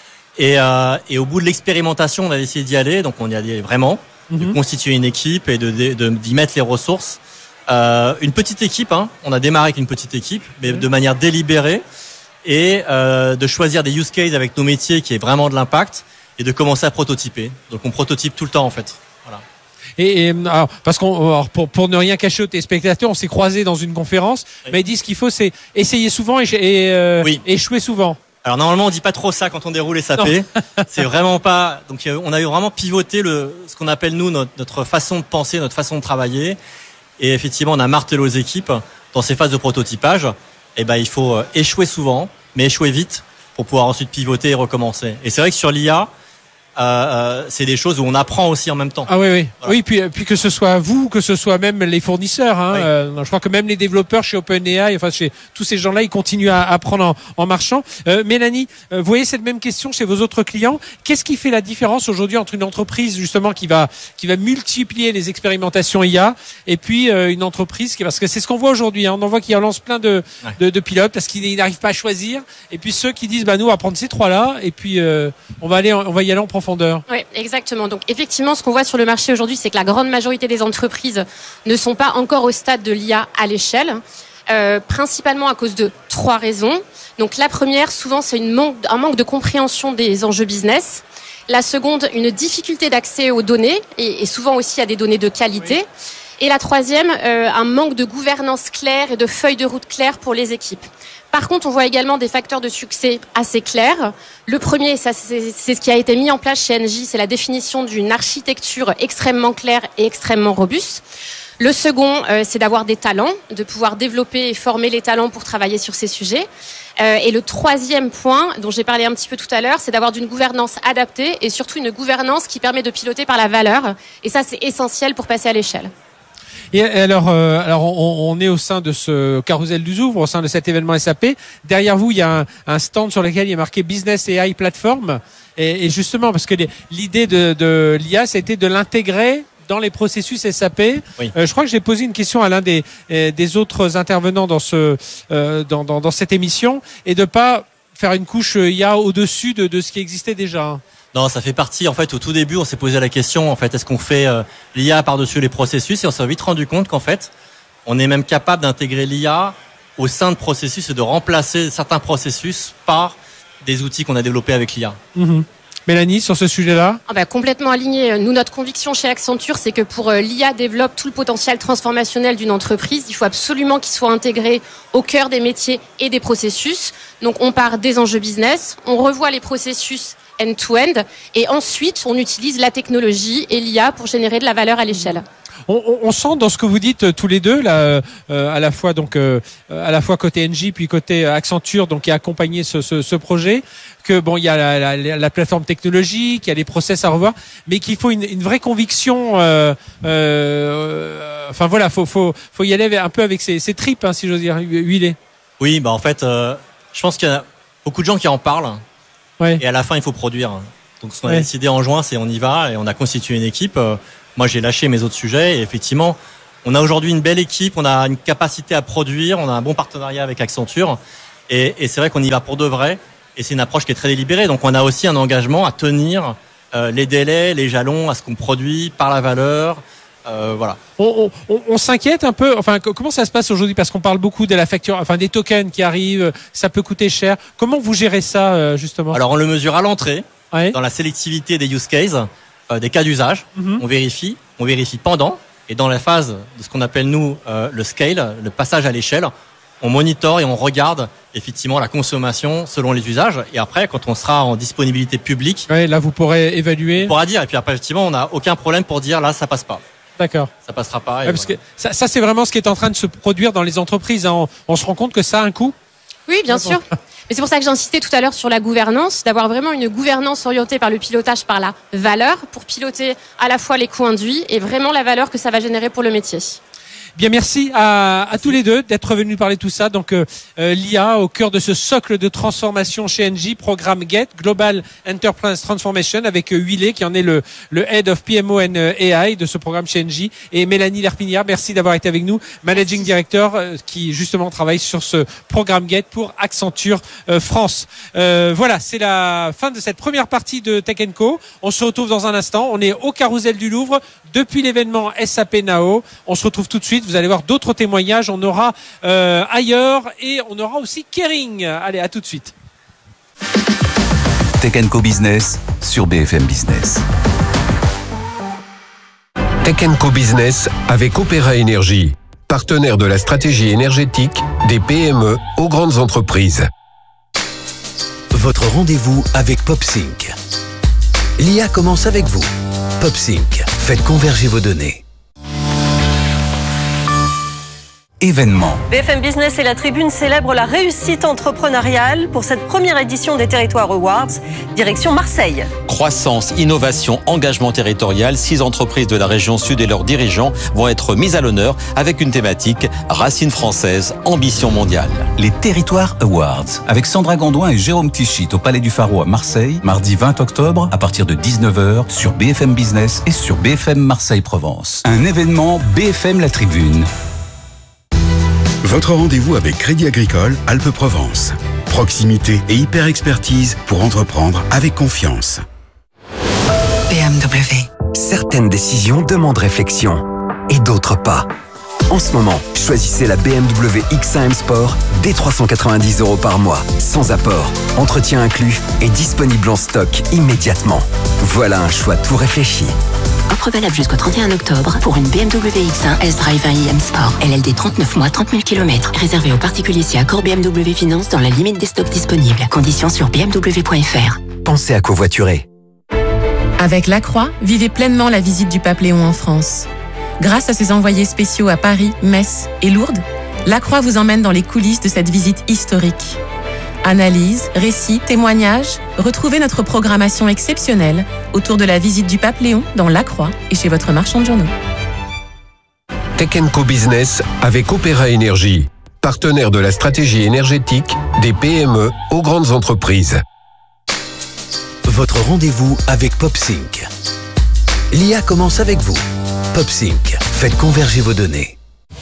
Et, euh, et au bout de l'expérimentation, on a essayé d'y aller. Donc on y allait vraiment. De mmh. constituer une équipe et de, de, de d'y mettre les ressources. Euh, une petite équipe, hein. On a démarré avec une petite équipe, mais mmh. de manière délibérée, et euh, de choisir des use cases avec nos métiers qui est vraiment de l'impact, et de commencer à prototyper. Donc on prototype tout le temps en fait. Voilà.
Et, et alors, parce qu'on, alors pour, pour ne rien cacher aux téléspectateurs, on s'est croisés dans une conférence, oui. mais ils disent qu'il faut c'est essayer souvent et, et euh, oui. échouer souvent.
Alors normalement on dit pas trop ça quand on déroule S A P. C'est vraiment pas. Donc on a vraiment pivoté le ce qu'on appelle nous notre, notre façon de penser, notre façon de travailler. Et effectivement on a martelé aux équipes dans ces phases de prototypage. Et ben il faut échouer souvent, mais échouer vite pour pouvoir ensuite pivoter et recommencer. Et c'est vrai que sur l'I A, euh, euh, c'est des choses où on apprend aussi en même temps.
Ah oui, oui, voilà. oui. Puis, puis que ce soit vous, que ce soit même les fournisseurs. Hein, oui. euh, je crois que même les développeurs chez OpenAI, enfin chez tous ces gens-là, ils continuent à apprendre en, en marchant. Euh, Mélanie, euh, vous voyez cette même question chez vos autres clients. Qu'est-ce qui fait la différence aujourd'hui entre une entreprise justement qui va qui va multiplier les expérimentations I A et puis euh, une entreprise qui, parce que c'est ce qu'on voit aujourd'hui. Hein, on en voit qui lance plein de, ouais. de de pilotes parce qu'ils n'arrivent pas à choisir. Et puis ceux qui disent bah nous on va prendre ces trois-là et puis euh, on va aller on va y aller en profondeur.
Oui, exactement. Donc effectivement, ce qu'on voit sur le marché aujourd'hui, c'est que la grande majorité des entreprises ne sont pas encore au stade de l'I A à l'échelle, euh, principalement à cause de trois raisons. Donc la première, souvent, c'est une manque, un manque de compréhension des enjeux business. La seconde, une difficulté d'accès aux données et, et souvent aussi à des données de qualité. Oui. Et la troisième, euh, un manque de gouvernance claire et de feuille de route claire pour les équipes. Par contre, on voit également des facteurs de succès assez clairs. Le premier, ça, c'est, c'est ce qui a été mis en place chez N J, c'est la définition d'une architecture extrêmement claire et extrêmement robuste. Le second, euh, c'est d'avoir des talents, de pouvoir développer et former les talents pour travailler sur ces sujets. Euh, et le troisième point, dont j'ai parlé un petit peu tout à l'heure, c'est d'avoir une gouvernance adaptée et surtout une gouvernance qui permet de piloter par la valeur. Et ça, c'est essentiel pour passer à l'échelle.
Et alors, euh, alors on, on est au sein de ce carrousel du Louvre, au sein de cet événement S A P. Derrière vous, il y a un, un stand sur lequel il y a marqué Business A I Platform. Et, et justement, parce que les, l'idée de, de l'I A, c'était de l'intégrer dans les processus S A P. Oui. Euh, je crois que j'ai posé une question à l'un des, des autres intervenants dans, ce, euh, dans, dans, dans cette émission, et de pas faire une couche I A au-dessus de, de ce qui existait déjà.
Non, ça fait partie. En fait, au tout début, on s'est posé la question, en fait, est-ce qu'on fait euh, l'I A par-dessus les processus? Et on s'est vite rendu compte qu'en fait, on est même capable d'intégrer l'I A au sein de processus et de remplacer certains processus par des outils qu'on a développés avec l'I A.
Mmh. Mélanie, sur ce sujet-là
ah bah, complètement aligné. Nous, notre conviction chez Accenture, c'est que pour euh, l'I A développe tout le potentiel transformationnel d'une entreprise, il faut absolument qu'il soit intégré au cœur des métiers et des processus. Donc, on part des enjeux business, on revoit les processus end-to-end, et ensuite, on utilise la technologie et l'I A pour générer de la valeur à l'échelle.
On, on, on sent dans ce que vous dites euh, tous les deux là, euh, à la fois donc euh, à la fois côté Engie puis côté Accenture, donc qui a accompagné ce, ce, ce projet, que bon il y a la, la, la plateforme technologique, il y a les process à revoir, mais qu'il faut une, une vraie conviction. Euh, euh, enfin voilà, faut faut faut y aller un peu avec ses, ses tripes, hein, si j'ose dire, huilé.
Oui, bah en fait, euh, je pense qu'il y a beaucoup de gens qui en parlent,
ouais.
Et à la fin il faut produire. Donc ce qu'on a
ouais.
décidé en juin, c'est on y va et on a constitué une équipe. Euh, Moi, j'ai lâché mes autres sujets et effectivement, on a aujourd'hui une belle équipe, on a une capacité à produire, on a un bon partenariat avec Accenture et, et c'est vrai qu'on y va pour de vrai et c'est une approche qui est très délibérée. Donc, on a aussi un engagement à tenir euh, les délais, les jalons, à ce qu'on produit par la valeur. Euh, voilà.
On, on, on s'inquiète un peu. Enfin, comment ça se passe aujourd'hui? Parce qu'on parle beaucoup de la facture, enfin des tokens qui arrivent, ça peut coûter cher. Comment vous gérez ça justement?
Alors, on le mesure à l'entrée,
ouais.
dans la sélectivité des use cases. Des cas d'usage, mmh. on vérifie, on vérifie pendant, et dans la phase de ce qu'on appelle nous euh, le scale, le passage à l'échelle, on monitore et on regarde effectivement la consommation selon les usages. Et après, quand on sera en disponibilité publique,
ouais, là vous pourrez évaluer.
On pourra dire. Et puis après, effectivement, on n'a aucun problème pour dire là, ça passe pas.
D'accord.
Ça passera pas. Et
ouais, parce
voilà.
que ça, ça, c'est vraiment ce qui est en train de se produire dans les entreprises. Hein. On, on se rend compte que ça a un coût.
Oui, bien sûr. Mais c'est pour ça que j'insistais tout à l'heure sur la gouvernance, d'avoir vraiment une gouvernance orientée par le pilotage, par la valeur, pour piloter à la fois les coûts induits et vraiment la valeur que ça va générer pour le métier.
Bien, merci à, à tous les deux d'être venus parler de tout ça. Donc, euh, l'I A au cœur de ce socle de transformation chez Engie, programme Get, Global Enterprise Transformation, avec euh, Huilé, qui en est le, le Head of P M O and A I de ce programme chez Engie, et Mélanie Lerpinière, merci d'avoir été avec nous, Managing Director, euh, qui justement travaille sur ce programme Get pour Accenture euh, France. Euh, voilà, c'est la fin de cette première partie de Tech and Co. On se retrouve dans un instant. On est au Carrousel du Louvre, depuis l'événement S A P Nao. On se retrouve tout de suite. Vous allez voir d'autres témoignages. On aura euh, ailleurs et on aura aussi Kering. Allez, à tout de suite.
Tech and Co Business sur B F M Business.
Tech and Co Business avec Opéra Énergie, partenaire de la stratégie énergétique des P M E aux grandes entreprises.
Votre rendez-vous avec PopSync. L'I A commence avec vous. PopSync, faites converger vos données.
Événement.
B F M Business et la Tribune célèbrent la réussite entrepreneuriale pour cette première édition des Territoires Awards. Direction Marseille.
Croissance, innovation, engagement territorial, six entreprises de la région sud et leurs dirigeants vont être mises à l'honneur avec une thématique racines françaises, ambition mondiale.
Les Territoires Awards avec Sandra Gondouin et Jérôme Tichit au Palais du Pharo à Marseille, mardi vingt octobre à partir de dix-neuf heures sur B F M Business et sur B F M Marseille-Provence. Un événement B F M La Tribune.
Votre rendez-vous avec Crédit Agricole Alpes-Provence. Proximité et hyper-expertise pour entreprendre avec confiance.
B M W. Certaines décisions demandent réflexion et d'autres pas. En ce moment, choisissez la B M W X un M Sport dès trois cent quatre-vingt-dix euros par mois, sans apport, entretien inclus et disponible en stock immédiatement. Voilà un choix tout réfléchi.
Offre valable jusqu'au trente et un octobre pour une B M W X un S-Drive un i M Sport. L L D trente-neuf mois, trente mille kilomètres. Réservé aux particuliers si accord B M W Finance dans la limite des stocks disponibles. Conditions sur b m w point f r.
Pensez à covoiturer.
Avec Lacroix, vivez pleinement la visite du pape Léon en France. Grâce à ses envoyés spéciaux à Paris, Metz et Lourdes, Lacroix vous emmène dans les coulisses de cette visite historique. Analyse, récits, témoignages, retrouvez notre programmation exceptionnelle autour de la visite du pape Léon dans Lacroix et chez votre marchand de journaux.
Tech and Co Business avec Opéra Énergie, partenaire de la stratégie énergétique des P M E aux grandes entreprises.
Votre rendez-vous avec PopSync. L'I A commence avec vous. PopSync, faites converger vos données.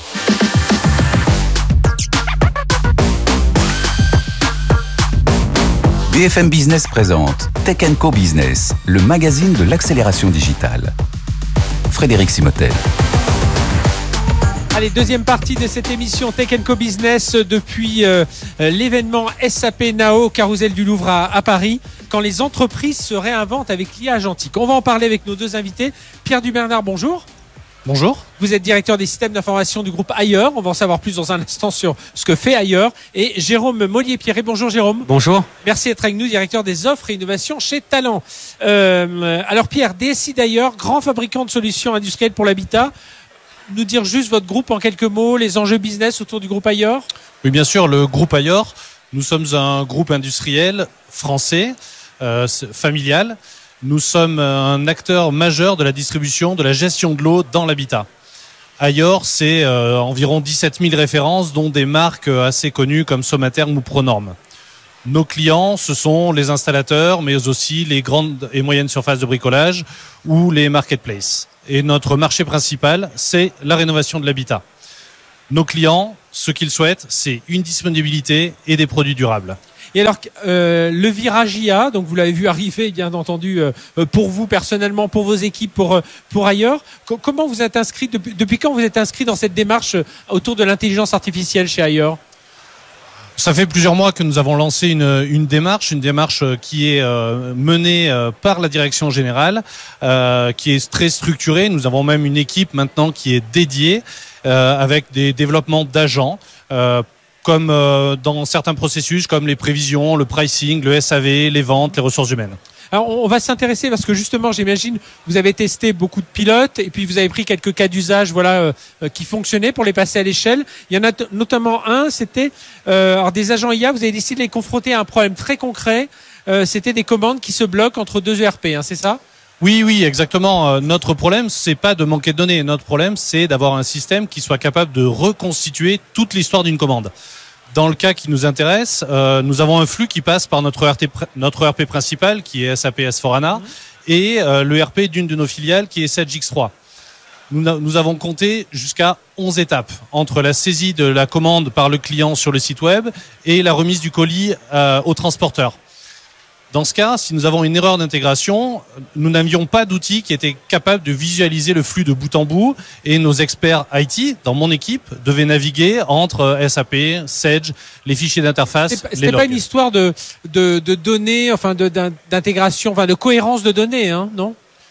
B F M Business présente Tech and Co Business, le magazine de l'accélération digitale. Frédéric Simotel.
Allez, deuxième partie de cette émission Tech and Co Business depuis euh, l'événement S A P Nao au Carrousel du Louvre à, à Paris, quand les entreprises se réinventent avec l'I A agentique. On va en parler avec nos deux invités. Pierre Dubernard, bonjour.
Bonjour.
Vous êtes directeur des systèmes d'information du groupe Ailleurs. On va en savoir plus dans un instant sur ce que fait Ailleurs. Et Jérôme Mollier-Pierret. Bonjour Jérôme.
Bonjour.
Merci d'être avec nous, directeur des offres et innovations chez Talent. Euh, alors Pierre, D S I d'Ailleurs, grand fabricant de solutions industrielles pour l'habitat. Nous dire juste votre groupe en quelques mots, les enjeux business autour du groupe Ailleurs.
Oui, bien sûr, le groupe Ailleurs, nous sommes un groupe industriel français, euh, familial. Nous sommes un acteur majeur de la distribution, de la gestion de l'eau dans l'habitat. Ailleurs, c'est euh, environ dix-sept mille références, dont des marques assez connues comme Somatherm ou Pronorm. Nos clients, ce sont les installateurs, mais aussi les grandes et moyennes surfaces de bricolage ou les marketplaces. Et notre marché principal, c'est la rénovation de l'habitat. Nos clients, ce qu'ils souhaitent, c'est une disponibilité et des produits durables.
Et alors, euh, le virage I A, donc vous l'avez vu arriver, bien entendu, euh, pour vous personnellement, pour vos équipes, pour, pour Ailleurs. Co- comment vous êtes inscrit, depuis, depuis quand vous êtes inscrit dans cette démarche autour de l'intelligence artificielle chez Ailleurs ?
Ça fait plusieurs mois que nous avons lancé une, une démarche, une démarche qui est euh, menée euh, par la direction générale, euh, qui est très structurée. Nous avons même une équipe maintenant qui est dédiée euh, avec des développements d'agents, euh, comme euh, dans certains processus, comme les prévisions, le pricing, le S A V, les ventes, les ressources humaines.
Alors, on va s'intéresser parce que justement, j'imagine, vous avez testé beaucoup de pilotes et puis vous avez pris quelques cas d'usage, voilà, euh, qui fonctionnaient pour les passer à l'échelle. Il y en a t- notamment un, c'était euh, alors des agents I A. Vous avez décidé de les confronter à un problème très concret. Euh, c'était des commandes qui se bloquent entre deux E R P, hein, c'est ça ?
Oui, oui, exactement. Euh, notre problème, c'est pas de manquer de données. Notre problème, c'est d'avoir un système qui soit capable de reconstituer toute l'histoire d'une commande. Dans le cas qui nous intéresse, euh, nous avons un flux qui passe par notre E R P, notre E R P principal, qui est S A P S quatre HANA, mmh. et euh, le E R P d'une de nos filiales, qui est Sage X trois. Nous, nous avons compté jusqu'à onze étapes, entre la saisie de la commande par le client sur le site web et la remise du colis euh, au transporteur. Dans ce cas, si nous avons une erreur d'intégration, nous n'avions pas d'outil qui était capable de visualiser le flux de bout en bout, et nos experts I T, dans mon équipe, devaient naviguer entre S A P, Sage, les fichiers d'interface,
C'était,
les
c'était
logs.
pas une histoire de, de, de données, enfin de, d'intégration, enfin de cohérence de données, hein, non ?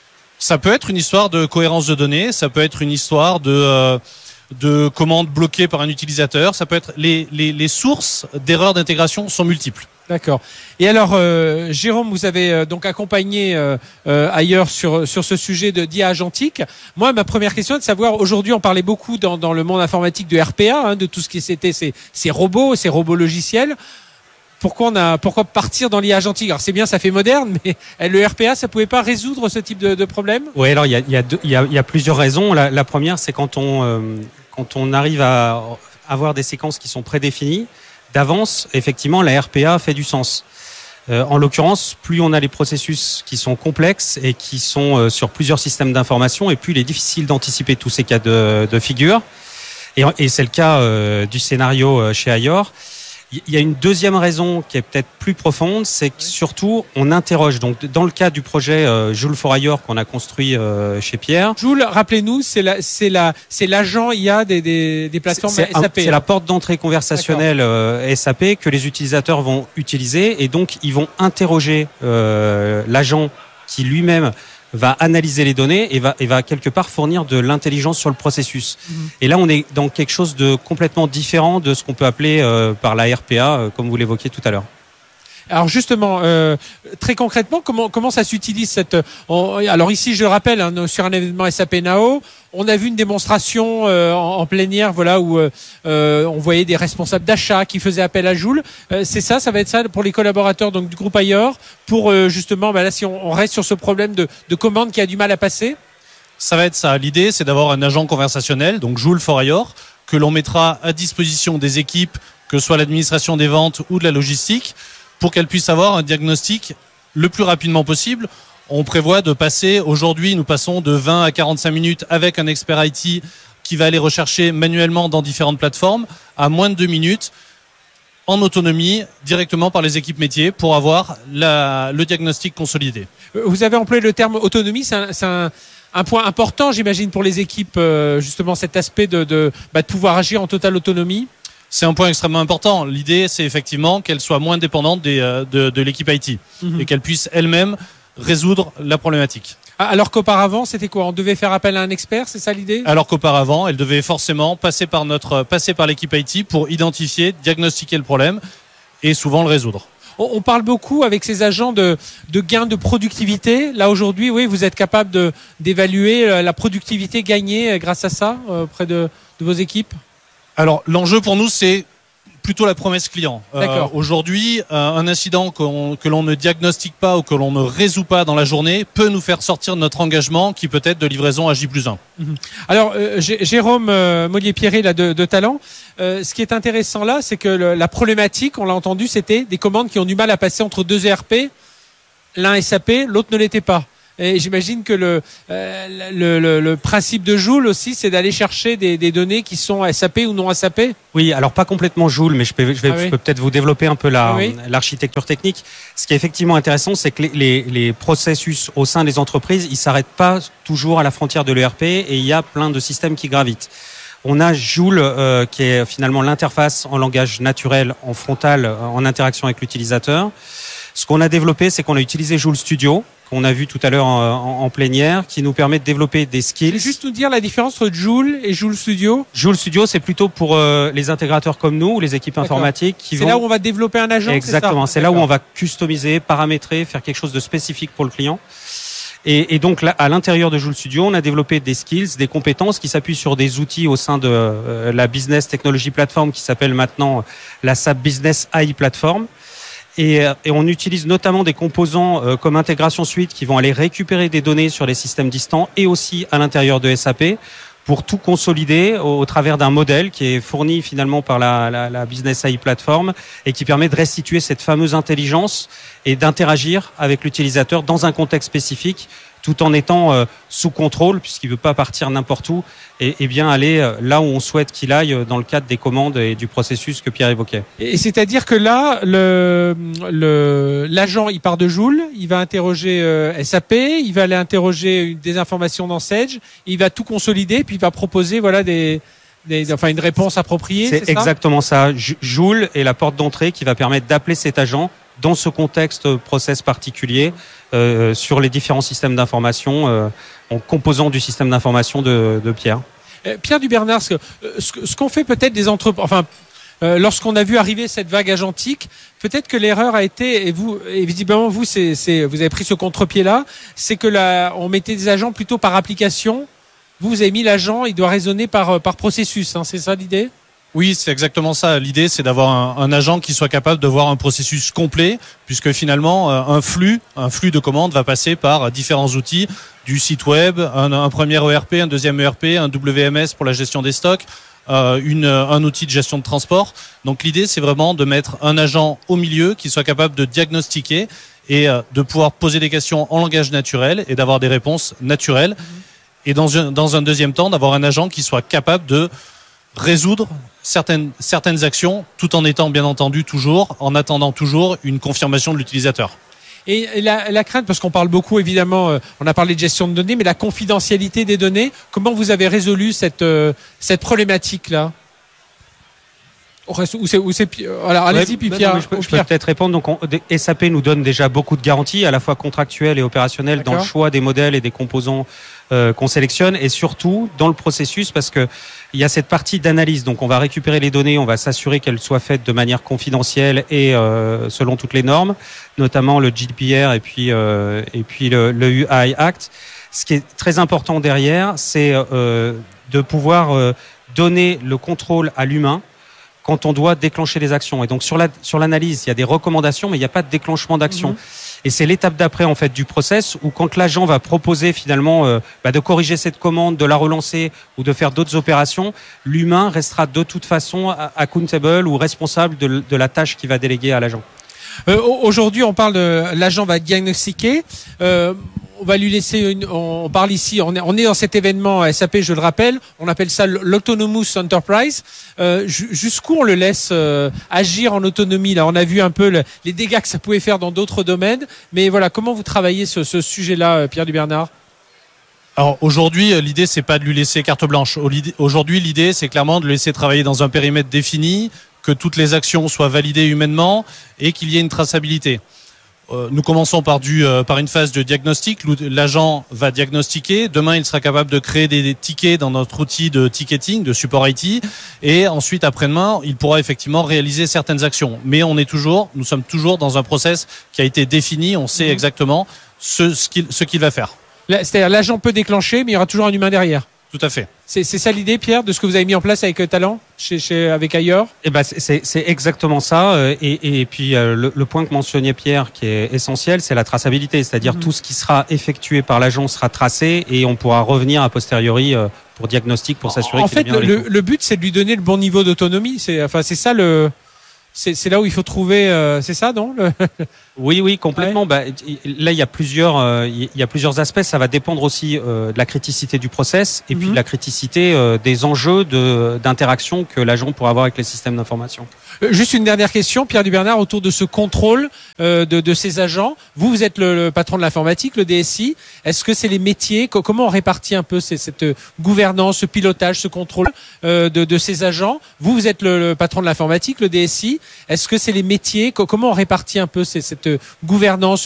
Ça peut être une histoire de cohérence de données, ça peut être une histoire de... Euh, de commandes bloquées par un utilisateur, ça peut être les, les, les sources d'erreurs d'intégration sont multiples.
D'accord. Et alors, euh, Jérôme, vous avez euh, donc accompagné euh, euh, Ailleurs sur sur ce sujet de d'I A agentique. Moi, ma première question est de savoir, aujourd'hui, on parlait beaucoup dans dans le monde informatique de R P A, hein, de tout ce qui c'était ces ces robots, ces robots logiciels. Pourquoi on a pourquoi partir dans l'I A agentique ? Alors c'est bien, ça fait moderne, mais le R P A, ça pouvait pas résoudre ce type de, de problème ?
Oui, alors il y a il y a deux, il y a, il y a plusieurs raisons. La, la première, c'est quand on euh, quand on arrive à avoir des séquences qui sont prédéfinies d'avance, effectivement, la R P A fait du sens. Euh, en l'occurrence, plus on a les processus qui sont complexes et qui sont euh, sur plusieurs systèmes d'information, et plus il est difficile d'anticiper tous ces cas de, de figure. Et, et c'est le cas euh, du scénario euh, chez Ailleurs. Il y a une deuxième raison qui est peut-être plus profonde, c'est que surtout on interroge. Donc dans le cas du projet euh, Joule for Ailleurs qu'on a construit euh, chez Pierre.
Joule, rappelez-nous, c'est la, c'est la, c'est l'agent I A des des, des plateformes
c'est,
S A P.
C'est la porte d'entrée conversationnelle euh, S A P que les utilisateurs vont utiliser, et donc ils vont interroger euh, l'agent qui lui-même va analyser les données et va, et va quelque part fournir de l'intelligence sur le processus. Mmh. Et là, on est dans quelque chose de complètement différent de ce qu'on peut appeler euh, par la R P A, euh, comme vous l'évoquiez tout à l'heure.
Alors justement, euh, très concrètement, comment comment ça s'utilise cette on, alors ici, je le rappelle, hein, sur un événement S A P Nao, on a vu une démonstration euh, en, en plénière, voilà, où euh, on voyait des responsables d'achat qui faisaient appel à Joule. Euh, c'est ça, ça va être ça pour les collaborateurs donc du groupe Ailleurs, pour euh, justement, bah là, si on, on reste sur ce problème de, de commande qui a du mal à passer.
Ça va être ça. L'idée, c'est d'avoir un agent conversationnel, donc Joule for Ailleurs, que l'on mettra à disposition des équipes, que ce soit l'administration des ventes ou de la logistique, pour qu'elles puissent avoir un diagnostic le plus rapidement possible. On prévoit de passer, aujourd'hui, nous passons de vingt à quarante-cinq minutes avec un expert I T qui va aller rechercher manuellement dans différentes plateformes, à moins de deux minutes, en autonomie, directement par les équipes métiers, pour avoir la, le diagnostic consolidé.
Vous avez employé le terme autonomie, c'est un, c'est un un point important, j'imagine, pour les équipes, euh, justement, cet aspect de, de, bah, de pouvoir agir en totale autonomie.
C'est un point extrêmement important. L'idée, c'est effectivement qu'elle soit moins dépendante des, de, de l'équipe I T mm-hmm. et qu'elle puisse elle-même résoudre la problématique.
Alors qu'auparavant, c'était quoi? On devait faire appel à un expert, c'est ça l'idée?
Alors qu'auparavant, elle devait forcément passer par notre, passer par l'équipe I T pour identifier, diagnostiquer le problème et souvent le résoudre.
On parle beaucoup avec ces agents de, de gains de productivité. Là aujourd'hui, oui, vous êtes capable de, d'évaluer la productivité gagnée grâce à ça auprès de, de vos équipes?
Alors l'enjeu pour nous, c'est plutôt la promesse client.
D'accord.
Euh, aujourd'hui, euh, un incident qu'on, que l'on ne diagnostique pas ou que l'on ne résout pas dans la journée peut nous faire sortir de notre engagement qui peut être de livraison à J plus un.
Mmh. Alors, euh, Jérôme euh, Mollier-Pierret là, de, de Talent, euh, ce qui est intéressant là, c'est que le, la problématique, on l'a entendu, c'était des commandes qui ont du mal à passer entre deux E R P, l'un S A P, l'autre ne l'était pas. Et j'imagine que le, euh, le, le, le principe de Joule aussi, c'est d'aller chercher des, des données qui sont S A P ou non S A P.
Oui, alors pas complètement Joule, mais je peux, je vais, ah oui. je peux peut-être vous développer un peu la, ah oui. l'architecture technique. Ce qui est effectivement intéressant, c'est que les, les, les processus au sein des entreprises, ils s'arrêtent pas toujours à la frontière de l'E R P et il y a plein de systèmes qui gravitent. On a Joule, euh, qui est finalement l'interface en langage naturel, en frontal, en interaction avec l'utilisateur. Ce qu'on a développé, c'est qu'on a utilisé Joule Studio, qu'on a vu tout à l'heure en, en, en plénière, qui nous permet de développer des skills.
Je vais juste nous dire la différence entre Joule et Joule Studio.
Joule Studio, c'est plutôt pour euh, les intégrateurs comme nous ou les équipes D'accord. informatiques qui
c'est vont. C'est là où on va développer un agent.
Exactement.
C'est, ça
c'est là où on va customiser, paramétrer, faire quelque chose de spécifique pour le client. Et, et donc là, à l'intérieur de Joule Studio, on a développé des skills, des compétences qui s'appuient sur des outils au sein de euh, la Business Technology Platform qui s'appelle maintenant la S A P Business A I Platform. Et, et on utilise notamment des composants euh, comme Intégration Suite qui vont aller récupérer des données sur les systèmes distants et aussi à l'intérieur de S A P pour tout consolider au, au travers d'un modèle qui est fourni finalement par la, la, la Business A I Platform et qui permet de restituer cette fameuse intelligence et d'interagir avec l'utilisateur dans un contexte spécifique tout en étant euh, sous contrôle puisqu'il ne veut pas partir n'importe où et, et bien aller euh, là où on souhaite qu'il aille dans le cadre des commandes et du processus que Pierre évoquait.
Et c'est-à-dire que là, le, le, l'agent, il part de Joule, il va interroger euh, S A P, il va aller interroger des informations dans Sage, il va tout consolider, puis il va proposer voilà, des, des, enfin, une réponse appropriée.
C'est,
c'est
exactement ça. ça. Joule est la porte d'entrée qui va permettre d'appeler cet agent dans ce contexte process particulier euh, sur les différents systèmes d'information euh, en composant du système d'information de, de Pierre.
Euh, Pierre Dubernard, ce, ce, ce qu'on fait peut-être des entreprises, enfin euh, lorsqu'on a vu arriver cette vague agentique, peut-être que l'erreur a été, et vous, et visiblement vous, c'est, c'est, vous avez pris ce contre-pied-là, c'est que là, on mettait des agents plutôt par application. Vous, vous avez mis l'agent, il doit raisonner par, par processus, hein, c'est ça l'idée ?
Oui, c'est exactement ça. L'idée, c'est d'avoir un, un agent qui soit capable de voir un processus complet, puisque finalement, un flux, un flux de commandes va passer par différents outils, du site web, un, un premier E R P, un deuxième E R P, un W M S pour la gestion des stocks, euh, une, un outil de gestion de transport. Donc l'idée, c'est vraiment de mettre un agent au milieu qui soit capable de diagnostiquer et euh, de pouvoir poser des questions en langage naturel et d'avoir des réponses naturelles. Mmh. Et dans un, dans un deuxième temps, d'avoir un agent qui soit capable de résoudre certaines, certaines actions tout en étant bien entendu toujours, en attendant toujours une confirmation de l'utilisateur.
Et la, la crainte, parce qu'on parle beaucoup évidemment, euh, on a parlé de gestion de données, mais la confidentialité des données, comment vous avez résolu cette, euh, cette problématique-là ? Où c'est, où c'est, alors allez-y,
ouais,
puis Pierre.
Non, je peux, je peux peut-être répondre. Donc, on, S A P nous donne déjà beaucoup de garanties, à la fois contractuelles et opérationnelles, D'accord. dans le choix des modèles et des composants euh, qu'on sélectionne, et surtout dans le processus, parce que il y a cette partie d'analyse. Donc, on va récupérer les données, on va s'assurer qu'elles soient faites de manière confidentielle et euh, selon toutes les normes, notamment le G D P R et puis euh, et puis le, le U I Act. Ce qui est très important derrière, c'est euh, de pouvoir euh, donner le contrôle à l'humain quand on doit déclencher les actions. Et donc sur la sur l'analyse, il y a des recommandations, mais il n'y a pas de déclenchement d'action. Mmh. Et c'est l'étape d'après en fait du process où quand l'agent va proposer finalement euh, bah, de corriger cette commande, de la relancer ou de faire d'autres opérations, l'humain restera de toute façon accountable ou responsable de, de la tâche qu'il va déléguer à l'agent.
Euh, aujourd'hui, on parle de l'agent va diagnostiquer. Euh, on va lui laisser. Une, on parle ici. On est, on est dans cet événement S A P, je le rappelle. On appelle ça l'autonomous enterprise. Euh, jusqu'où on le laisse euh, agir en autonomie là. On a vu un peu le, les dégâts que ça pouvait faire dans d'autres domaines. Mais voilà, comment vous travaillez ce, ce sujet-là, Pierre Dubernard ?
Alors aujourd'hui, l'idée c'est pas de lui laisser carte blanche. Aujourd'hui, l'idée c'est clairement de le laisser travailler dans un périmètre défini, que toutes les actions soient validées humainement et qu'il y ait une traçabilité. Euh, nous commençons par, du, euh, par une phase de diagnostic. L'agent va diagnostiquer. Demain, il sera capable de créer des, des tickets dans notre outil de ticketing, de support I T. Et ensuite, après-demain, il pourra effectivement réaliser certaines actions. Mais on est toujours, nous sommes toujours dans un process qui a été défini. On sait mmh. exactement ce, ce qu'il, ce qu'il va faire.
C'est-à-dire l'agent peut déclencher, mais il y aura toujours un humain derrière.
Tout à fait.
C'est, c'est ça l'idée, Pierre, de ce que vous avez mis en place avec euh, Talent, chez, chez, avec ailleurs.
Eh ben, c'est, c'est exactement ça. Euh, et, et puis euh, le, le point que mentionnait Pierre, qui est essentiel, c'est la traçabilité. C'est-à-dire mmh. tout ce qui sera effectué par l'agent sera tracé et on pourra revenir a posteriori euh, pour diagnostic, pour s'assurer.
En
qu'il
fait,
est bien
le, le but, c'est de lui donner le bon niveau d'autonomie. C'est, enfin, c'est ça le. C'est, c'est là où il faut trouver. Euh, c'est ça, non le...
Oui, oui, complètement. Ouais. Bah, là, il y a plusieurs, euh, il y a plusieurs aspects. Ça va dépendre aussi euh, de la criticité du process et mm-hmm. puis de la criticité euh, des enjeux de, d'interaction que l'agent pourra avoir avec les systèmes d'information.
Euh, juste une dernière question, Pierre Dubernard, autour de ce contrôle euh, de, de ces agents. Vous, vous êtes le, le patron de l'informatique, le D S I. Est-ce que c'est les métiers? Comment on répartit un peu ces, cette gouvernance, ce pilotage, ce contrôle euh, de, de ces agents? Vous, vous êtes le, le patron de l'informatique, le D S I. Est-ce que c'est les métiers? Comment on répartit un peu ces, cette gouvernance,